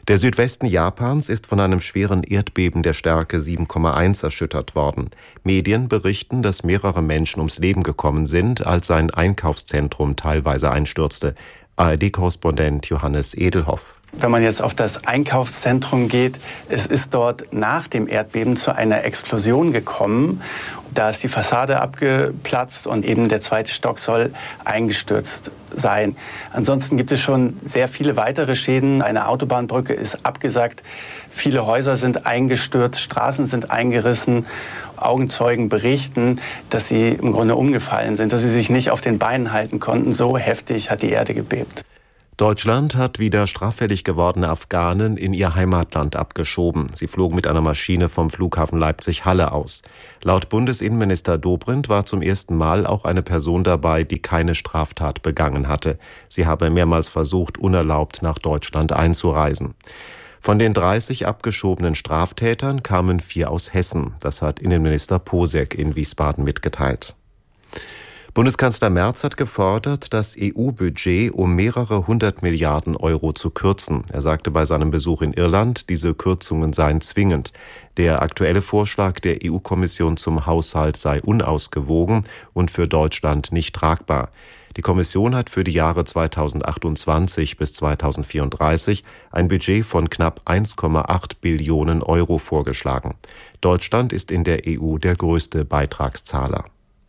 Der Südwesten Japans ist von einem schweren Erdbeben der Stärke sieben Komma eins erschüttert worden. Medien berichten, dass mehrere Menschen ums Leben gekommen sind, als ein Einkaufszentrum teilweise einstürzte. A R D-Korrespondent Johannes Edelhoff. Wenn man jetzt auf das Einkaufszentrum geht, es ist dort nach dem Erdbeben zu einer Explosion gekommen. Da ist die Fassade abgeplatzt und eben der zweite Stock soll eingestürzt sein. Ansonsten gibt es schon sehr viele weitere Schäden. Eine Autobahnbrücke ist abgesackt, viele Häuser sind eingestürzt, Straßen sind eingerissen. Augenzeugen berichten, dass sie im Grunde umgefallen sind, dass sie sich nicht auf den Beinen halten konnten. So heftig hat die Erde gebebt. Deutschland hat wieder straffällig gewordene Afghanen in ihr Heimatland abgeschoben. Sie flogen mit einer Maschine vom Flughafen Leipzig-Halle aus. Laut Bundesinnenminister Dobrindt war zum ersten Mal auch eine Person dabei, die keine Straftat begangen hatte. Sie habe mehrmals versucht, unerlaubt nach Deutschland einzureisen. Von den dreißig abgeschobenen Straftätern kamen vier aus Hessen. Das hat Innenminister Posek in Wiesbaden mitgeteilt. Bundeskanzler Merz hat gefordert, das E U-Budget um mehrere hundert Milliarden Euro zu kürzen. Er sagte bei seinem Besuch in Irland, diese Kürzungen seien zwingend. Der aktuelle Vorschlag der E U-Kommission zum Haushalt sei unausgewogen und für Deutschland nicht tragbar. Die Kommission hat für die Jahre zweitausendachtundzwanzig bis zweitausendvierunddreißig ein Budget von knapp eins Komma acht Billionen Euro vorgeschlagen. Deutschland ist in der E U der größte Beitragszahler.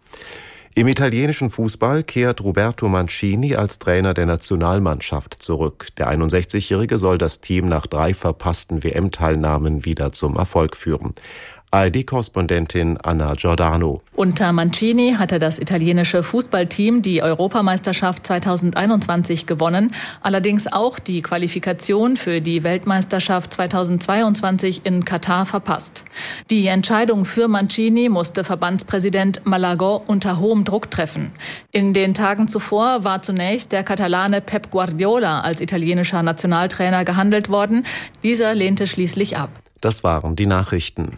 Im italienischen Fußball kehrt Roberto Mancini als Trainer der Nationalmannschaft zurück. Der einundsechzigjährige soll das Team nach drei verpassten W M-Teilnahmen wieder zum Erfolg führen. A R D-Korrespondentin Anna Giordano. Unter Mancini hatte das italienische Fußballteam die Europameisterschaft zweitausendeinundzwanzig gewonnen, allerdings auch die Qualifikation für die Weltmeisterschaft zweitausendzweiundzwanzig in Katar verpasst. Die Entscheidung für Mancini musste Verbandspräsident Malagó unter hohem Druck treffen. In den Tagen zuvor war zunächst der Katalane Pep Guardiola als italienischer Nationaltrainer gehandelt worden. Dieser lehnte schließlich ab. Das waren die Nachrichten.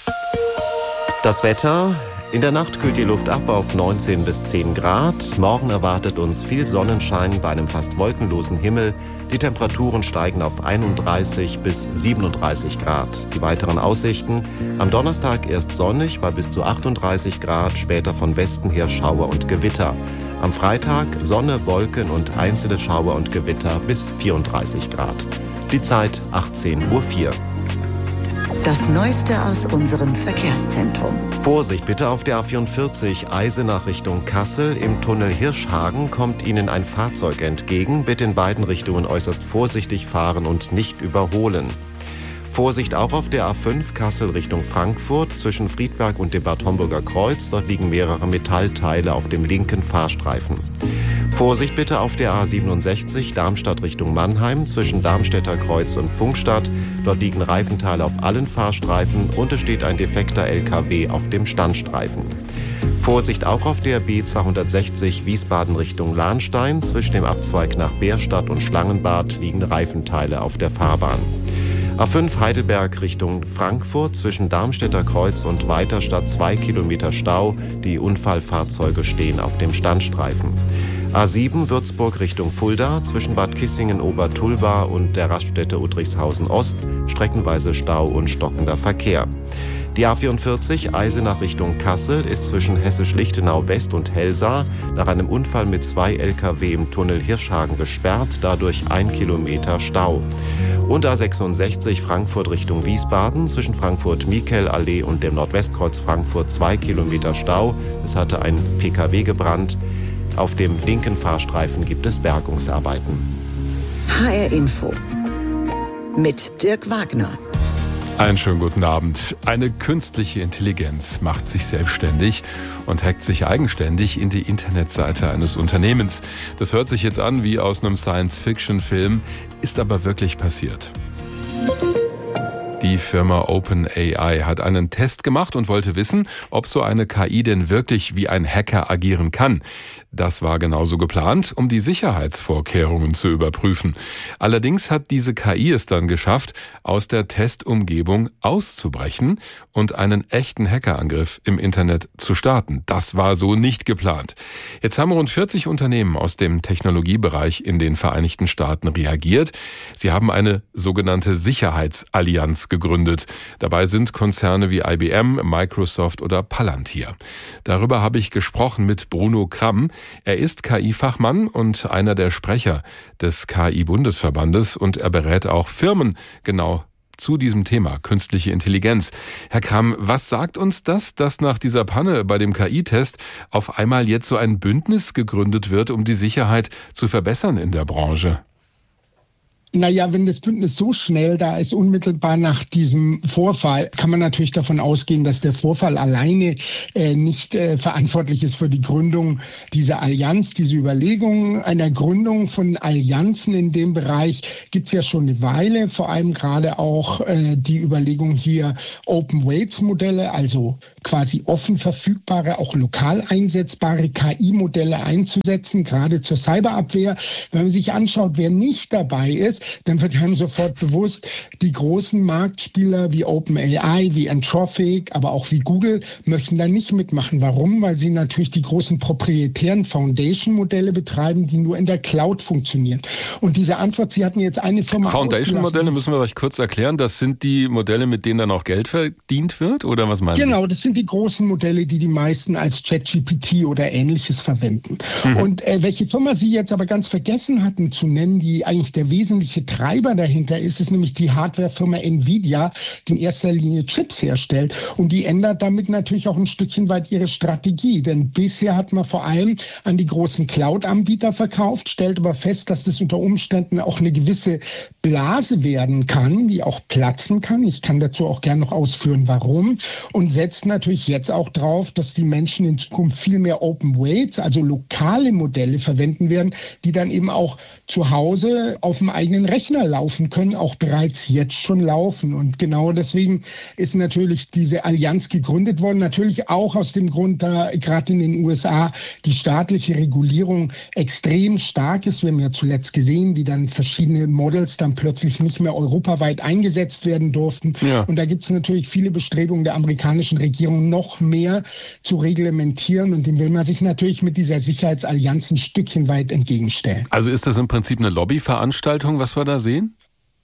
Das Wetter. In der Nacht kühlt die Luft ab auf neunzehn bis zehn Grad. Morgen erwartet uns viel Sonnenschein bei einem fast wolkenlosen Himmel. Die Temperaturen steigen auf einunddreißig bis siebenunddreißig Grad. Die weiteren Aussichten. Am Donnerstag erst sonnig bei bis zu achtunddreißig Grad, später von Westen her Schauer und Gewitter. Am Freitag Sonne, Wolken und einzelne Schauer und Gewitter bis vierunddreißig Grad. Die Zeit achtzehn Uhr vier. Das Neueste aus unserem Verkehrszentrum. Vorsicht bitte auf der A vierundvierzig Eisenach Richtung Kassel. Im Tunnel Hirschhagen kommt Ihnen ein Fahrzeug entgegen. Bitte in beiden Richtungen äußerst vorsichtig fahren und nicht überholen. Vorsicht auch auf der A fünf Kassel Richtung Frankfurt zwischen Friedberg und dem Bad Homburger Kreuz. Dort liegen mehrere Metallteile auf dem linken Fahrstreifen. Vorsicht bitte auf der A siebenundsechzig Darmstadt Richtung Mannheim zwischen Darmstädter Kreuz und Pfungstadt. Dort liegen Reifenteile auf allen Fahrstreifen und es steht ein defekter L K W auf dem Standstreifen. Vorsicht auch auf der B zweihundertsechzig Wiesbaden Richtung Lahnstein. Zwischen dem Abzweig nach Bärstadt und Schlangenbad liegen Reifenteile auf der Fahrbahn. A fünf Heidelberg Richtung Frankfurt zwischen Darmstädter Kreuz und Weiterstadt zwei Kilometer Stau. Die Unfallfahrzeuge stehen auf dem Standstreifen. A sieben Würzburg Richtung Fulda zwischen Bad Kissingen-Obertulba und der Raststätte Uttrichshausen Ost streckenweise Stau und stockender Verkehr. Die A vierundvierzig Eisenach Richtung Kassel ist zwischen Hessisch-Lichtenau West und Helsa nach einem Unfall mit zwei L K W im Tunnel Hirschhagen gesperrt, dadurch ein Kilometer Stau. Und A sechsundsechzig Frankfurt Richtung Wiesbaden zwischen Frankfurt-Mikel-Allee und dem Nordwestkreuz Frankfurt zwei Kilometer Stau. Es hatte ein P K W gebrannt. Auf dem linken Fahrstreifen gibt es Bergungsarbeiten. H R Info mit Dirk Wagner. Einen schönen guten Abend. Eine künstliche Intelligenz macht sich selbstständig und hackt sich eigenständig in die Internetseite eines Unternehmens. Das hört sich jetzt an wie aus einem Science-Fiction-Film, ist aber wirklich passiert. Die Firma OpenAI hat einen Test gemacht und wollte wissen, ob so eine K I denn wirklich wie ein Hacker agieren kann. Das war genauso geplant, um die Sicherheitsvorkehrungen zu überprüfen. Allerdings hat diese K I es dann geschafft, aus der Testumgebung auszubrechen und einen echten Hackerangriff im Internet zu starten. Das war so nicht geplant. Jetzt haben rund vierzig Unternehmen aus dem Technologiebereich in den Vereinigten Staaten reagiert. Sie haben eine sogenannte Sicherheitsallianz gegründet. Dabei sind Konzerne wie I B M, Microsoft oder Palantir. Darüber habe ich gesprochen mit Bruno Kramm. Er ist K I-Fachmann und einer der Sprecher des K I-Bundesverbandes und er berät auch Firmen genau zu diesem Thema künstliche Intelligenz. Herr Kramm, was sagt uns das, dass nach dieser Panne bei dem K I-Test auf einmal jetzt so ein Bündnis gegründet wird, um die Sicherheit zu verbessern in der Branche? Naja, wenn das Bündnis so schnell da ist, unmittelbar nach diesem Vorfall, kann man natürlich davon ausgehen, dass der Vorfall alleine äh, nicht äh, verantwortlich ist für die Gründung dieser Allianz. Diese Überlegung einer Gründung von Allianzen in dem Bereich gibt es ja schon eine Weile, vor allem gerade auch äh, die Überlegung hier Open Weights Modelle, also quasi offen verfügbare, auch lokal einsetzbare K I-Modelle einzusetzen, gerade zur Cyberabwehr. Wenn man sich anschaut, wer nicht dabei ist, dann wird einem sofort bewusst, die großen Marktspieler wie OpenAI, wie Anthropic, aber auch wie Google möchten da nicht mitmachen. Warum? Weil sie natürlich die großen proprietären Foundation-Modelle betreiben, die nur in der Cloud funktionieren. Und diese Antwort, Sie hatten jetzt eine Firma Foundation-Modelle müssen wir euch kurz erklären. Das sind die Modelle, mit denen dann auch Geld verdient wird? Oder was meinen Sie? Genau, das sind die großen Modelle, die die meisten als ChatGPT oder Ähnliches verwenden. Mhm. Und äh, welche Firma Sie jetzt aber ganz vergessen hatten zu nennen, die eigentlich der wesentliche Treiber dahinter ist, ist nämlich die Hardwarefirma Nvidia, die in erster Linie Chips herstellt. Und die ändert damit natürlich auch ein Stückchen weit ihre Strategie. Denn bisher hat man vor allem an die großen Cloud-Anbieter verkauft, stellt aber fest, dass das unter Umständen auch eine gewisse Blase werden kann, die auch platzen kann. Ich kann dazu auch gerne noch ausführen, warum. Und setzt natürlich jetzt auch drauf, dass die Menschen in Zukunft viel mehr Open Weights, also lokale Modelle verwenden werden, die dann eben auch zu Hause auf dem eigenen Rechner laufen können, auch bereits jetzt schon laufen. Und genau deswegen ist natürlich diese Allianz gegründet worden. Natürlich auch aus dem Grund, da gerade in den U S A die staatliche Regulierung extrem stark ist. Wir haben ja zuletzt gesehen, wie dann verschiedene Models dann plötzlich nicht mehr europaweit eingesetzt werden durften. Ja. Und da gibt es natürlich viele Bestrebungen der amerikanischen Regierung, noch mehr zu reglementieren. Und dem will man sich natürlich mit dieser Sicherheitsallianz ein Stückchen weit entgegenstellen. Also ist das im Prinzip eine Lobbyveranstaltung, was wir da sehen?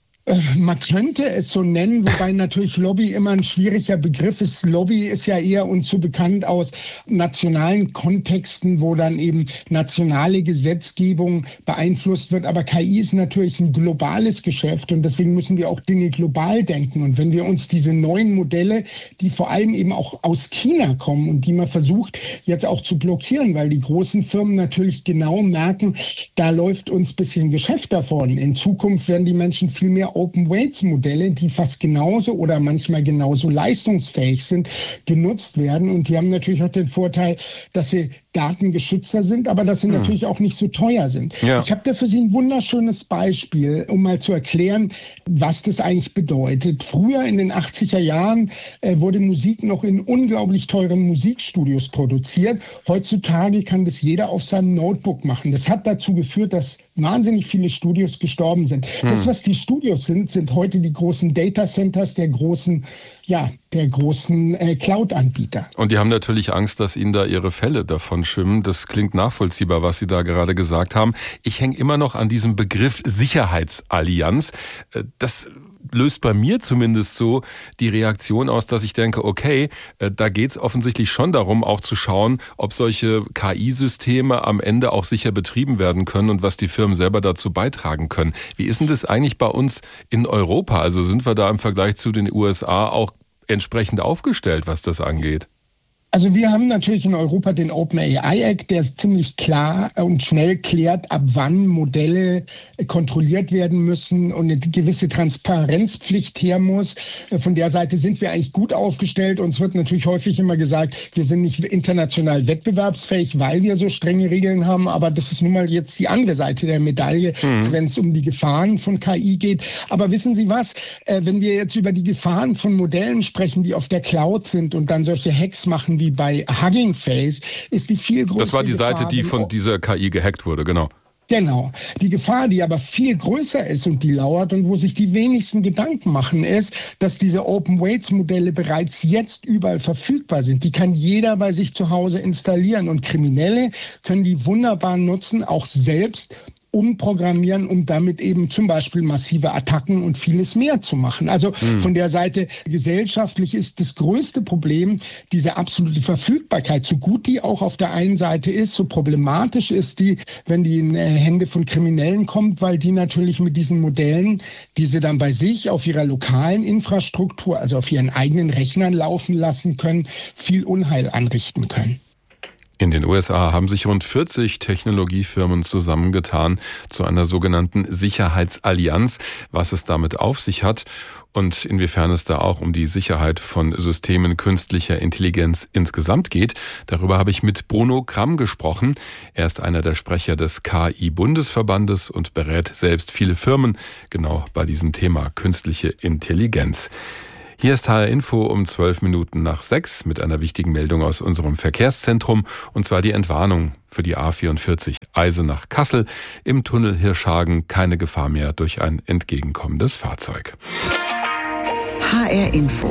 Man könnte es so nennen, wobei natürlich Lobby immer ein schwieriger Begriff ist. Lobby ist ja eher uns so bekannt aus nationalen Kontexten, wo dann eben nationale Gesetzgebung beeinflusst wird. Aber K I ist natürlich ein globales Geschäft und deswegen müssen wir auch Dinge global denken. Und wenn wir uns diese neuen Modelle, die vor allem eben auch aus China kommen und die man versucht jetzt auch zu blockieren, weil die großen Firmen natürlich genau merken, da läuft uns ein bisschen Geschäft davon. In Zukunft werden die Menschen viel mehr Open Weights Modelle, die fast genauso oder manchmal genauso leistungsfähig sind, genutzt werden. Und die haben natürlich auch den Vorteil, dass sie datengeschützter sind, aber dass sie hm. natürlich auch nicht so teuer sind. Ja. Ich habe da für Sie ein wunderschönes Beispiel, um mal zu erklären, was das eigentlich bedeutet. Früher in den achtziger Jahren äh, wurde Musik noch in unglaublich teuren Musikstudios produziert. Heutzutage kann das jeder auf seinem Notebook machen. Das hat dazu geführt, dass wahnsinnig viele Studios gestorben sind. Hm. Das, was die Studios sind, sind heute die großen Data Centers der großen, ja, der großen äh, Cloud-Anbieter. Und die haben natürlich Angst, dass ihnen da ihre Fälle davon schwimmen. Das klingt nachvollziehbar, was Sie da gerade gesagt haben. Ich hänge immer noch an diesem Begriff Sicherheitsallianz. Das löst bei mir zumindest so die Reaktion aus, dass ich denke, okay, da geht es offensichtlich schon darum, auch zu schauen, ob solche K I-Systeme am Ende auch sicher betrieben werden können und was die Firmen selber dazu beitragen können. Wie ist denn das eigentlich bei uns in Europa? Also sind wir da im Vergleich zu den U S A auch entsprechend aufgestellt, was das angeht? Also wir haben natürlich in Europa den OpenAI Act, der ziemlich klar und schnell klärt, ab wann Modelle kontrolliert werden müssen und eine gewisse Transparenzpflicht her muss. Von der Seite sind wir eigentlich gut aufgestellt. Uns wird natürlich häufig immer gesagt, wir sind nicht international wettbewerbsfähig, weil wir so strenge Regeln haben. Aber das ist nun mal jetzt die andere Seite der Medaille, mhm. wenn es um die Gefahren von K I geht. Aber wissen Sie was, wenn wir jetzt über die Gefahren von Modellen sprechen, die auf der Cloud sind und dann solche Hacks machen, bisschen wie bei Hugging Face, ist die viel größere. Das war die Gefahr, Seite, die von dieser K I gehackt wurde, genau. Genau. Die Gefahr, die aber viel größer ist und die lauert und wo sich die wenigsten Gedanken machen, ist, dass diese Open-Weights-Modelle bereits jetzt überall verfügbar sind. Die kann jeder bei sich zu Hause installieren und Kriminelle können die wunderbar nutzen, auch selbst umprogrammieren, um damit eben zum Beispiel massive Attacken und vieles mehr zu machen. Also mhm. von der Seite gesellschaftlich ist das größte Problem diese absolute Verfügbarkeit. So gut die auch auf der einen Seite ist, so problematisch ist die, wenn die in Hände von Kriminellen kommt, weil die natürlich mit diesen Modellen, die sie dann bei sich auf ihrer lokalen Infrastruktur, also auf ihren eigenen Rechnern laufen lassen können, viel Unheil anrichten können. In den U S A haben sich rund vierzig Technologiefirmen zusammengetan zu einer sogenannten Sicherheitsallianz. Was es damit auf sich hat und inwiefern es da auch um die Sicherheit von Systemen künstlicher Intelligenz insgesamt geht, darüber habe ich mit Bruno Kramm gesprochen. Er ist einer der Sprecher des K I-Bundesverbandes und berät selbst viele Firmen genau bei diesem Thema künstliche Intelligenz. Hier ist H R Info um zwölf Minuten nach sechs mit einer wichtigen Meldung aus unserem Verkehrszentrum, und zwar die Entwarnung für die A vierundvierzig Eisenach-Kassel. Im Tunnel Hirschhagen keine Gefahr mehr durch ein entgegenkommendes Fahrzeug. H R Info.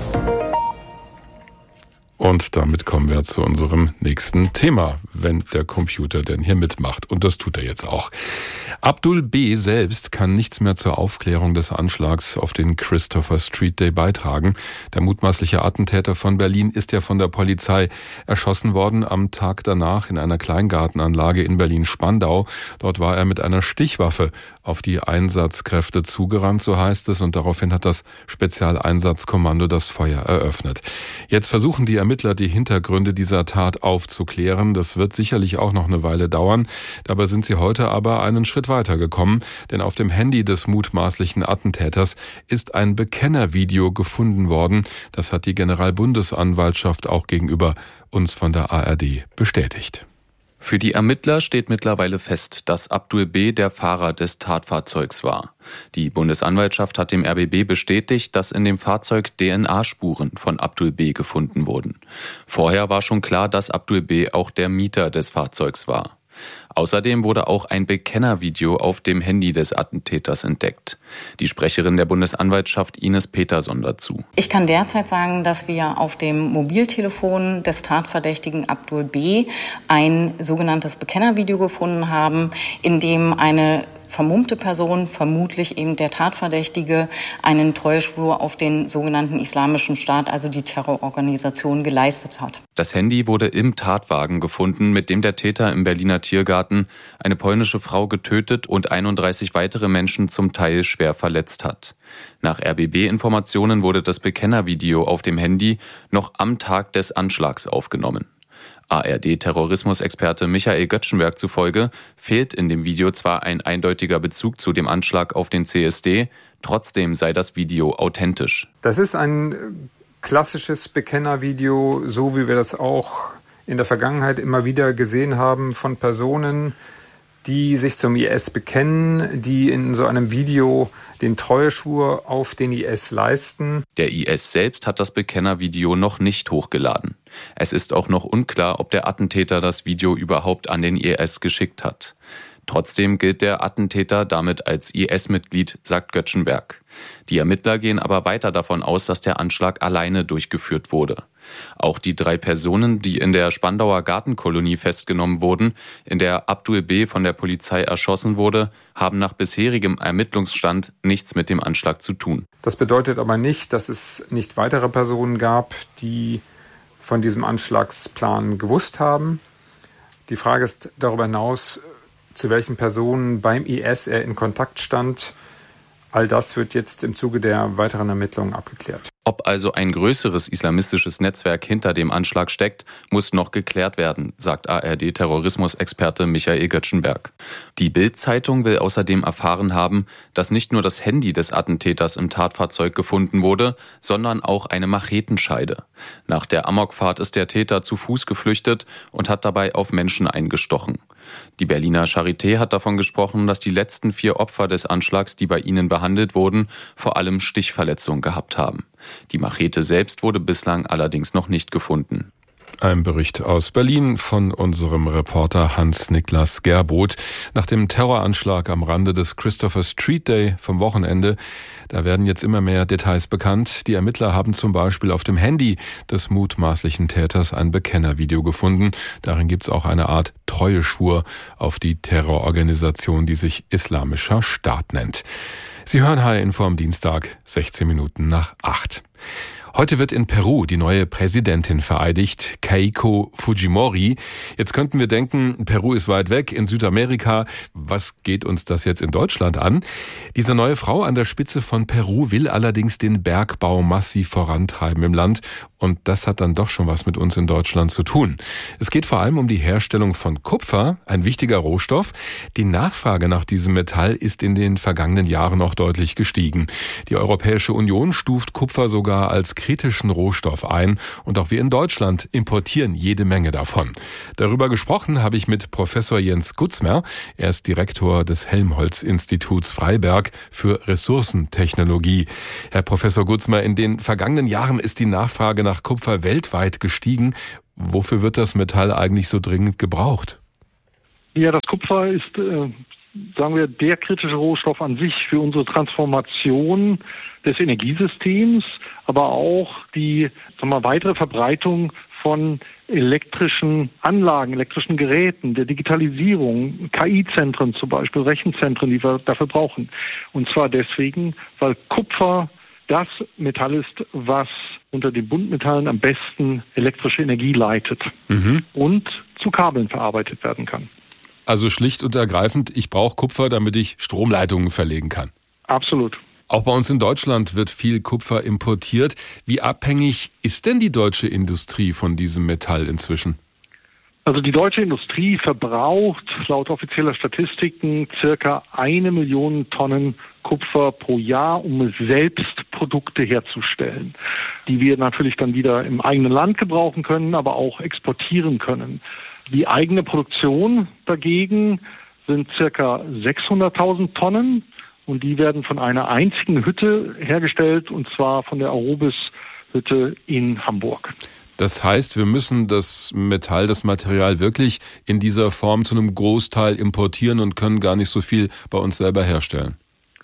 Und damit kommen wir zu unserem nächsten Thema, wenn der Computer denn hier mitmacht. Und das tut er jetzt auch. Abdul B. selbst kann nichts mehr zur Aufklärung des Anschlags auf den Christopher Street Day beitragen. Der mutmaßliche Attentäter von Berlin ist ja von der Polizei erschossen worden am Tag danach in einer Kleingartenanlage in Berlin-Spandau. Dort war er mit einer Stichwaffe auf die Einsatzkräfte zugerannt, so heißt es, und daraufhin hat das Spezialeinsatzkommando das Feuer eröffnet. Jetzt versuchen die Ermittler, die Hintergründe dieser Tat aufzuklären. Das wird sicherlich auch noch eine Weile dauern. Dabei sind sie heute aber einen Schritt weiter gekommen, denn auf dem Handy des mutmaßlichen Attentäters ist ein Bekennervideo gefunden worden. Das hat die Generalbundesanwaltschaft auch gegenüber uns von der A R D bestätigt. Für die Ermittler steht mittlerweile fest, dass Abdul B. der Fahrer des Tatfahrzeugs war. Die Bundesanwaltschaft hat dem R B B bestätigt, dass in dem Fahrzeug D N A-Spuren von Abdul B. gefunden wurden. Vorher war schon klar, dass Abdul B. auch der Mieter des Fahrzeugs war. Außerdem wurde auch ein Bekennervideo auf dem Handy des Attentäters entdeckt. Die Sprecherin der Bundesanwaltschaft Ines Peterson dazu. Ich kann derzeit sagen, dass wir auf dem Mobiltelefon des Tatverdächtigen Abdul B. ein sogenanntes Bekennervideo gefunden haben, in dem eine vermummte Person, vermutlich eben der Tatverdächtige, einen Treueschwur auf den sogenannten Islamischen Staat, also die Terrororganisation, geleistet hat. Das Handy wurde im Tatwagen gefunden, mit dem der Täter im Berliner Tiergarten eine polnische Frau getötet und einunddreißig weitere Menschen zum Teil schwer verletzt hat. Nach R B B-Informationen wurde das Bekennervideo auf dem Handy noch am Tag des Anschlags aufgenommen. A R D-Terrorismusexperte Michael Göttschenberg zufolge fehlt in dem Video zwar ein eindeutiger Bezug zu dem Anschlag auf den C S D, trotzdem sei das Video authentisch. Das ist ein klassisches Bekennervideo, so wie wir das auch in der Vergangenheit immer wieder gesehen haben von Personen, die sich zum I S bekennen, die in so einem Video den Treueschwur auf den I S leisten. Der I S selbst hat das Bekennervideo noch nicht hochgeladen. Es ist auch noch unklar, ob der Attentäter das Video überhaupt an den I S geschickt hat. Trotzdem gilt der Attentäter damit als I S-Mitglied, sagt Göttschenberg. Die Ermittler gehen aber weiter davon aus, dass der Anschlag alleine durchgeführt wurde. Auch die drei Personen, die in der Spandauer Gartenkolonie festgenommen wurden, in der Abdul B. von der Polizei erschossen wurde, haben nach bisherigem Ermittlungsstand nichts mit dem Anschlag zu tun. Das bedeutet aber nicht, dass es nicht weitere Personen gab, die von diesem Anschlagsplan gewusst haben. Die Frage ist darüber hinaus, zu welchen Personen beim I S er in Kontakt stand. All das wird jetzt im Zuge der weiteren Ermittlungen abgeklärt. Ob also ein größeres islamistisches Netzwerk hinter dem Anschlag steckt, muss noch geklärt werden, sagt A R D-Terrorismusexperte Michael Göttschenberg. Die Bild-Zeitung will außerdem erfahren haben, dass nicht nur das Handy des Attentäters im Tatfahrzeug gefunden wurde, sondern auch eine Machetenscheide. Nach der Amokfahrt ist der Täter zu Fuß geflüchtet und hat dabei auf Menschen eingestochen. Die Berliner Charité hat davon gesprochen, dass die letzten vier Opfer des Anschlags, die bei ihnen behandelt wurden, vor allem Stichverletzungen gehabt haben. Die Machete selbst wurde bislang allerdings noch nicht gefunden. Ein Bericht aus Berlin von unserem Reporter Hans-Niklas Gerboth. Nach dem Terroranschlag am Rande des Christopher Street Day vom Wochenende, da werden jetzt immer mehr Details bekannt. Die Ermittler haben zum Beispiel auf dem Handy des mutmaßlichen Täters ein Bekennervideo gefunden. Darin gibt es auch eine Art Treueschwur auf die Terrororganisation, die sich Islamischer Staat nennt. Sie hören H R Info am Dienstag, sechzehn Minuten nach acht. Heute wird in Peru die neue Präsidentin vereidigt, Keiko Fujimori. Jetzt könnten wir denken, Peru ist weit weg in Südamerika. Was geht uns das jetzt in Deutschland an? Diese neue Frau an der Spitze von Peru will allerdings den Bergbau massiv vorantreiben im Land. Und das hat dann doch schon was mit uns in Deutschland zu tun. Es geht vor allem um die Herstellung von Kupfer, ein wichtiger Rohstoff. Die Nachfrage nach diesem Metall ist in den vergangenen Jahren noch deutlich gestiegen. Die Europäische Union stuft Kupfer sogar als kritischen Rohstoff ein. Und auch wir in Deutschland importieren jede Menge davon. Darüber gesprochen habe ich mit Professor Jens Gutzmer. Er ist Direktor des Helmholtz-Instituts Freiberg für Ressourcentechnologie. Herr Professor Gutzmer, in den vergangenen Jahren ist die Nachfrage nach Kupfer weltweit gestiegen. Wofür wird das Metall eigentlich so dringend gebraucht? Ja, das Kupfer ist, äh, sagen wir, der kritische Rohstoff an sich für unsere Transformation des Energiesystems, aber auch die, sagen wir, weitere Verbreitung von elektrischen Anlagen, elektrischen Geräten, der Digitalisierung, K I-Zentren zum Beispiel, Rechenzentren, die wir dafür brauchen. Und zwar deswegen, weil Kupfer das Metall ist, was unter den Buntmetallen am besten elektrische Energie leitet mhm. und zu Kabeln verarbeitet werden kann. Also schlicht und ergreifend, ich brauche Kupfer, damit ich Stromleitungen verlegen kann. Absolut. Auch bei uns in Deutschland wird viel Kupfer importiert. Wie abhängig ist denn die deutsche Industrie von diesem Metall inzwischen? Also die deutsche Industrie verbraucht laut offizieller Statistiken circa eine Million Tonnen Kupfer pro Jahr, um selbst Produkte herzustellen, die wir natürlich dann wieder im eigenen Land gebrauchen können, aber auch exportieren können. Die eigene Produktion dagegen sind circa sechshunderttausend Tonnen und die werden von einer einzigen Hütte hergestellt, und zwar von der Arubis-Hütte in Hamburg. Das heißt, wir müssen das Metall, das Material wirklich in dieser Form zu einem Großteil importieren und können gar nicht so viel bei uns selber herstellen.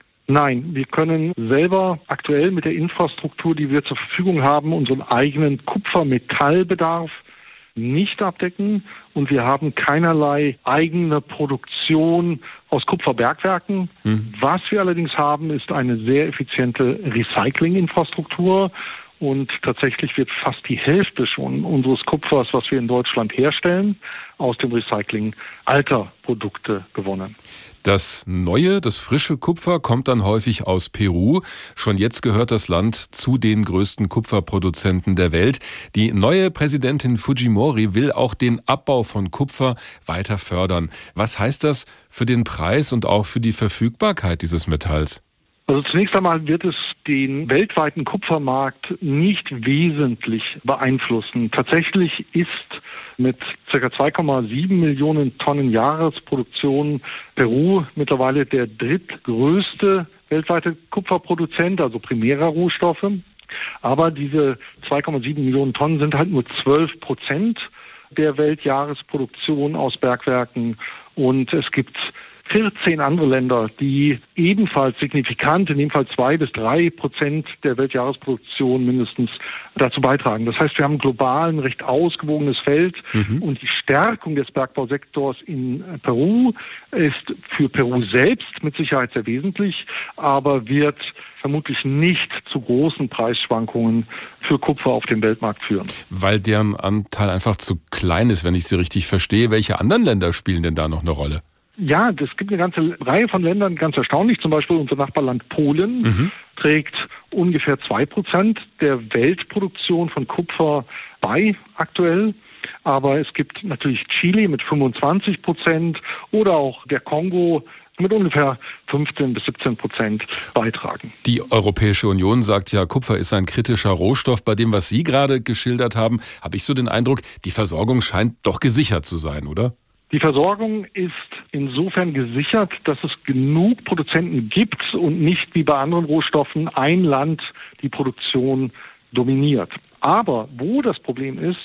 Nein, wir können selber aktuell mit der Infrastruktur, die wir zur Verfügung haben, unseren eigenen Kupfermetallbedarf nicht abdecken, und wir haben keinerlei eigene Produktion aus Kupferbergwerken. Mhm. Was wir allerdings haben, ist eine sehr effiziente Recyclinginfrastruktur. Und tatsächlich wird fast die Hälfte schon unseres Kupfers, was wir in Deutschland herstellen, aus dem Recycling alter Produkte gewonnen. Das neue, das frische Kupfer kommt dann häufig aus Peru. Schon jetzt gehört das Land zu den größten Kupferproduzenten der Welt. Die neue Präsidentin Fujimori will auch den Abbau von Kupfer weiter fördern. Was heißt das für den Preis und auch für die Verfügbarkeit dieses Metalls? Also zunächst einmal wird es den weltweiten Kupfermarkt nicht wesentlich beeinflussen. Tatsächlich ist mit ca. zwei Komma sieben Millionen Tonnen Jahresproduktion Peru mittlerweile der drittgrößte weltweite Kupferproduzent, also primärer Rohstoffe. Aber diese zwei Komma sieben Millionen Tonnen sind halt nur zwölf Prozent der Weltjahresproduktion aus Bergwerken, und es gibt vierzehn andere Länder, die ebenfalls signifikant, in dem Fall zwei bis drei Prozent der Weltjahresproduktion mindestens dazu beitragen. Das heißt, wir haben global ein recht ausgewogenes Feld, mhm. und die Stärkung des Bergbausektors in Peru ist für Peru selbst mit Sicherheit sehr wesentlich, aber wird vermutlich nicht zu großen Preisschwankungen für Kupfer auf dem Weltmarkt führen. Weil deren Anteil einfach zu klein ist, wenn ich Sie richtig verstehe. Welche anderen Länder spielen denn da noch eine Rolle? Ja, es gibt eine ganze Reihe von Ländern, ganz erstaunlich. Zum Beispiel unser Nachbarland Polen mhm. trägt ungefähr zwei Prozent der Weltproduktion von Kupfer bei aktuell. Aber es gibt natürlich Chile mit fünfundzwanzig Prozent oder auch der Kongo mit ungefähr fünfzehn bis siebzehn Prozent beitragen. Die Europäische Union sagt ja, Kupfer ist ein kritischer Rohstoff. Bei dem, was Sie gerade geschildert haben, habe ich so den Eindruck, die Versorgung scheint doch gesichert zu sein, oder? Die Versorgung ist insofern gesichert, dass es genug Produzenten gibt und nicht wie bei anderen Rohstoffen ein Land die Produktion dominiert. Aber wo das Problem ist,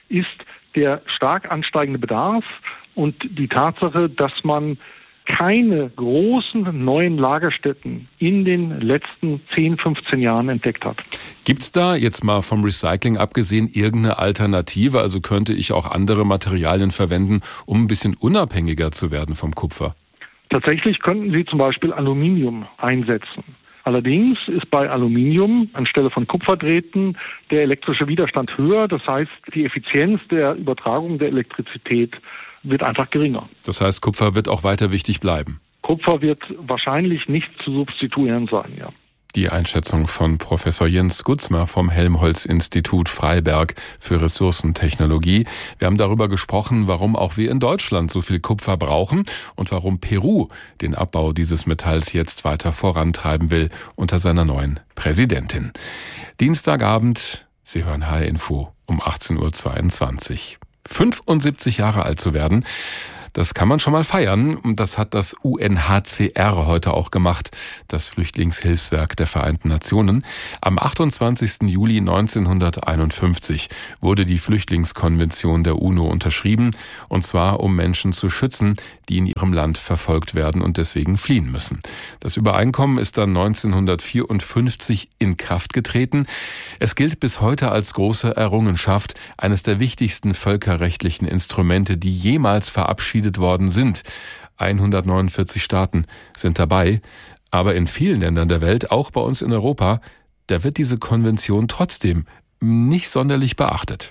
ist der stark ansteigende Bedarf und die Tatsache, dass man keine großen neuen Lagerstätten in den letzten zehn, fünfzehn Jahren entdeckt hat. Gibt es da, jetzt mal vom Recycling abgesehen, irgendeine Alternative? Also könnte ich auch andere Materialien verwenden, um ein bisschen unabhängiger zu werden vom Kupfer? Tatsächlich könnten Sie zum Beispiel Aluminium einsetzen. Allerdings ist bei Aluminium anstelle von Kupferdrähten der elektrische Widerstand höher. Das heißt, die Effizienz der Übertragung der Elektrizität wird einfach geringer. Das heißt, Kupfer wird auch weiter wichtig bleiben? Kupfer wird wahrscheinlich nicht zu substituieren sein, ja. Die Einschätzung von Professor Jens Gutzmer vom Helmholtz-Institut Freiberg für Ressourcentechnologie. Wir haben darüber gesprochen, warum auch wir in Deutschland so viel Kupfer brauchen und warum Peru den Abbau dieses Metalls jetzt weiter vorantreiben will unter seiner neuen Präsidentin. Dienstagabend, Sie hören H R Info um achtzehn Uhr zweiundzwanzig. fünfundsiebzig Jahre alt zu werden, das kann man schon mal feiern. Und das hat das U N H C R heute auch gemacht, das Flüchtlingshilfswerk der Vereinten Nationen. Am achtundzwanzigsten Juli neunzehnhunderteinundfünfzig wurde die Flüchtlingskonvention der UNO unterschrieben, und zwar um Menschen zu schützen, die in ihrem Land verfolgt werden und deswegen fliehen müssen. Das Übereinkommen ist dann neunzehnhundertvierundfünfzig in Kraft getreten. Es gilt bis heute als große Errungenschaft, eines der wichtigsten völkerrechtlichen Instrumente, die jemals verabschiedet worden sind. hundertneunundvierzig Staaten sind dabei, aber in vielen Ländern der Welt, auch bei uns in Europa, da wird diese Konvention trotzdem nicht sonderlich beachtet.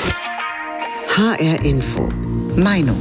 H R Info. Meinung.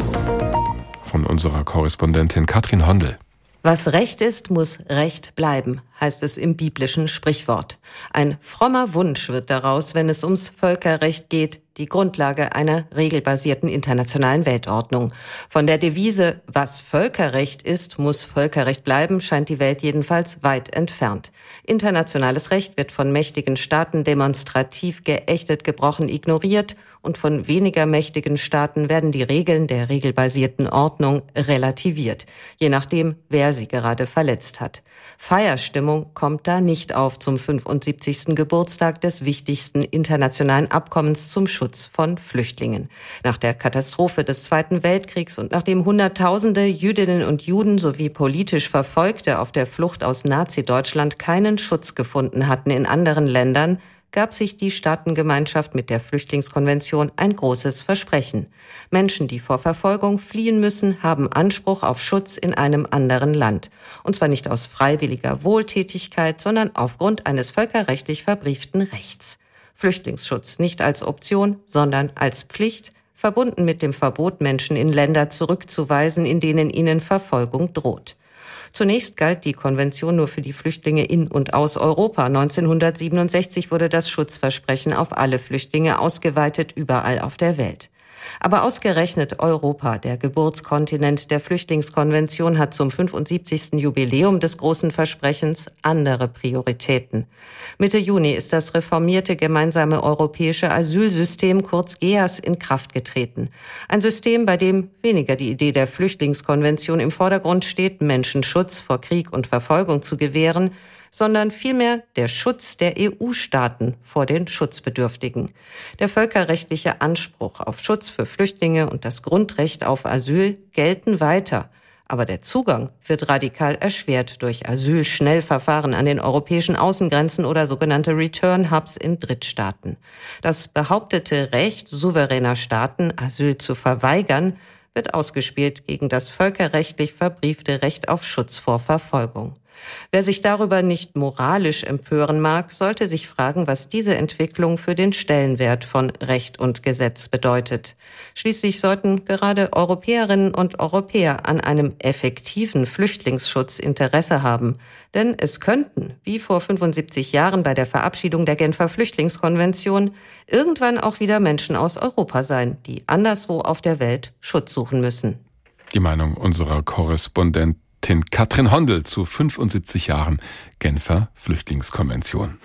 Von unserer Korrespondentin Katrin Hondel. Was Recht ist, muss Recht bleiben, heißt es im biblischen Sprichwort. Ein frommer Wunsch wird daraus, wenn es ums Völkerrecht geht, die Grundlage einer regelbasierten internationalen Weltordnung. Von der Devise, was Völkerrecht ist, muss Völkerrecht bleiben, scheint die Welt jedenfalls weit entfernt. Internationales Recht wird von mächtigen Staaten demonstrativ geächtet, gebrochen, ignoriert, und von weniger mächtigen Staaten werden die Regeln der regelbasierten Ordnung relativiert, je nachdem, wer sie gerade verletzt hat. Feierstimmung kommt da nicht auf zum fünfundsiebzigsten Geburtstag des wichtigsten internationalen Abkommens zum Schutz von Flüchtlingen. Nach der Katastrophe des Zweiten Weltkriegs und nachdem Hunderttausende Jüdinnen und Juden sowie politisch Verfolgte auf der Flucht aus Nazi-Deutschland keinen Schutz gefunden hatten in anderen Ländern, gab sich die Staatengemeinschaft mit der Flüchtlingskonvention ein großes Versprechen. Menschen, die vor Verfolgung fliehen müssen, haben Anspruch auf Schutz in einem anderen Land. Und zwar nicht aus freiwilliger Wohltätigkeit, sondern aufgrund eines völkerrechtlich verbrieften Rechts. Flüchtlingsschutz nicht als Option, sondern als Pflicht, verbunden mit dem Verbot, Menschen in Länder zurückzuweisen, in denen ihnen Verfolgung droht. Zunächst galt die Konvention nur für die Flüchtlinge in und aus Europa. neunzehnhundertsiebenundsechzig wurde das Schutzversprechen auf alle Flüchtlinge ausgeweitet, überall auf der Welt. Aber ausgerechnet Europa, der Geburtskontinent der Flüchtlingskonvention, hat zum fünfundsiebzigsten Jubiläum des großen Versprechens andere Prioritäten. Mitte Juni ist das reformierte gemeinsame europäische Asylsystem, kurz G E A S, in Kraft getreten. Ein System, bei dem weniger die Idee der Flüchtlingskonvention im Vordergrund steht, Menschen Schutz vor Krieg und Verfolgung zu gewähren, sondern vielmehr der Schutz der E U-Staaten vor den Schutzbedürftigen. Der völkerrechtliche Anspruch auf Schutz für Flüchtlinge und das Grundrecht auf Asyl gelten weiter. Aber der Zugang wird radikal erschwert durch Asylschnellverfahren an den europäischen Außengrenzen oder sogenannte Return-Hubs in Drittstaaten. Das behauptete Recht souveräner Staaten, Asyl zu verweigern, wird ausgespielt gegen das völkerrechtlich verbriefte Recht auf Schutz vor Verfolgung. Wer sich darüber nicht moralisch empören mag, sollte sich fragen, was diese Entwicklung für den Stellenwert von Recht und Gesetz bedeutet. Schließlich sollten gerade Europäerinnen und Europäer an einem effektiven Flüchtlingsschutz Interesse haben. Denn es könnten, wie vor fünfundsiebzig Jahren bei der Verabschiedung der Genfer Flüchtlingskonvention, irgendwann auch wieder Menschen aus Europa sein, die anderswo auf der Welt Schutz suchen müssen. Die Meinung unserer Korrespondentin Katrin Hondel zu fünfundsiebzig Jahren Genfer Flüchtlingskonvention.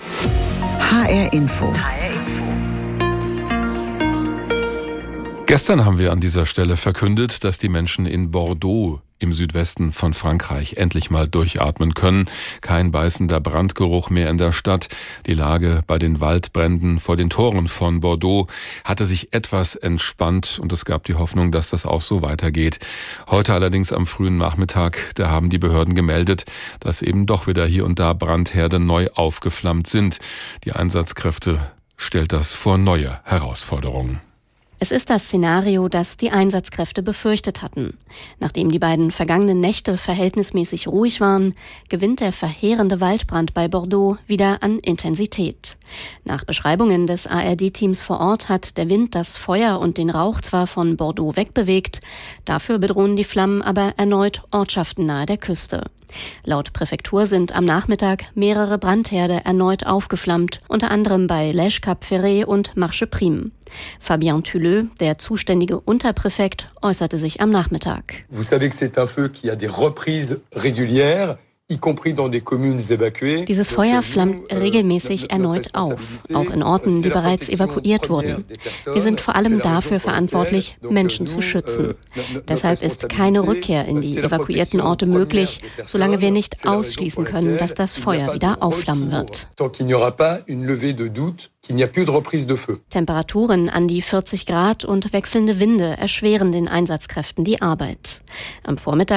H R Info. Gestern haben wir an dieser Stelle verkündet, dass die Menschen in Bordeaux im Südwesten von Frankreich endlich mal durchatmen können. Kein beißender Brandgeruch mehr in der Stadt. Die Lage bei den Waldbränden vor den Toren von Bordeaux hatte sich etwas entspannt und es gab die Hoffnung, dass das auch so weitergeht. Heute allerdings am frühen Nachmittag, da haben die Behörden gemeldet, dass eben doch wieder hier und da Brandherde neu aufgeflammt sind. Die Einsatzkräfte stellt das vor neue Herausforderungen. Es ist das Szenario, das die Einsatzkräfte befürchtet hatten. Nachdem die beiden vergangenen Nächte verhältnismäßig ruhig waren, gewinnt der verheerende Waldbrand bei Bordeaux wieder an Intensität. Nach Beschreibungen des A R D-Teams vor Ort hat der Wind das Feuer und den Rauch zwar von Bordeaux wegbewegt, dafür bedrohen die Flammen aber erneut Ortschaften nahe der Küste. Laut Präfektur sind am Nachmittag mehrere Brandherde erneut aufgeflammt, unter anderem bei Lèche Cap Ferret und Marche Prime. Fabien Thulleux, der zuständige Unterpräfekt, äußerte sich am Nachmittag. Vous savez que c'est un feu qui a des reprises régulières. Dieses Feuer flammt regelmäßig erneut auf, auch in Orten, die bereits evakuiert wurden. Wir sind vor allem dafür verantwortlich, Menschen zu schützen. Deshalb ist keine Rückkehr in die evakuierten Orte möglich, solange wir nicht ausschließen können, dass das Feuer wieder aufflammen wird. Temperaturen an die vierzig Grad und wechselnde Winde erschweren den Einsatzkräften die Arbeit. Am Vormittag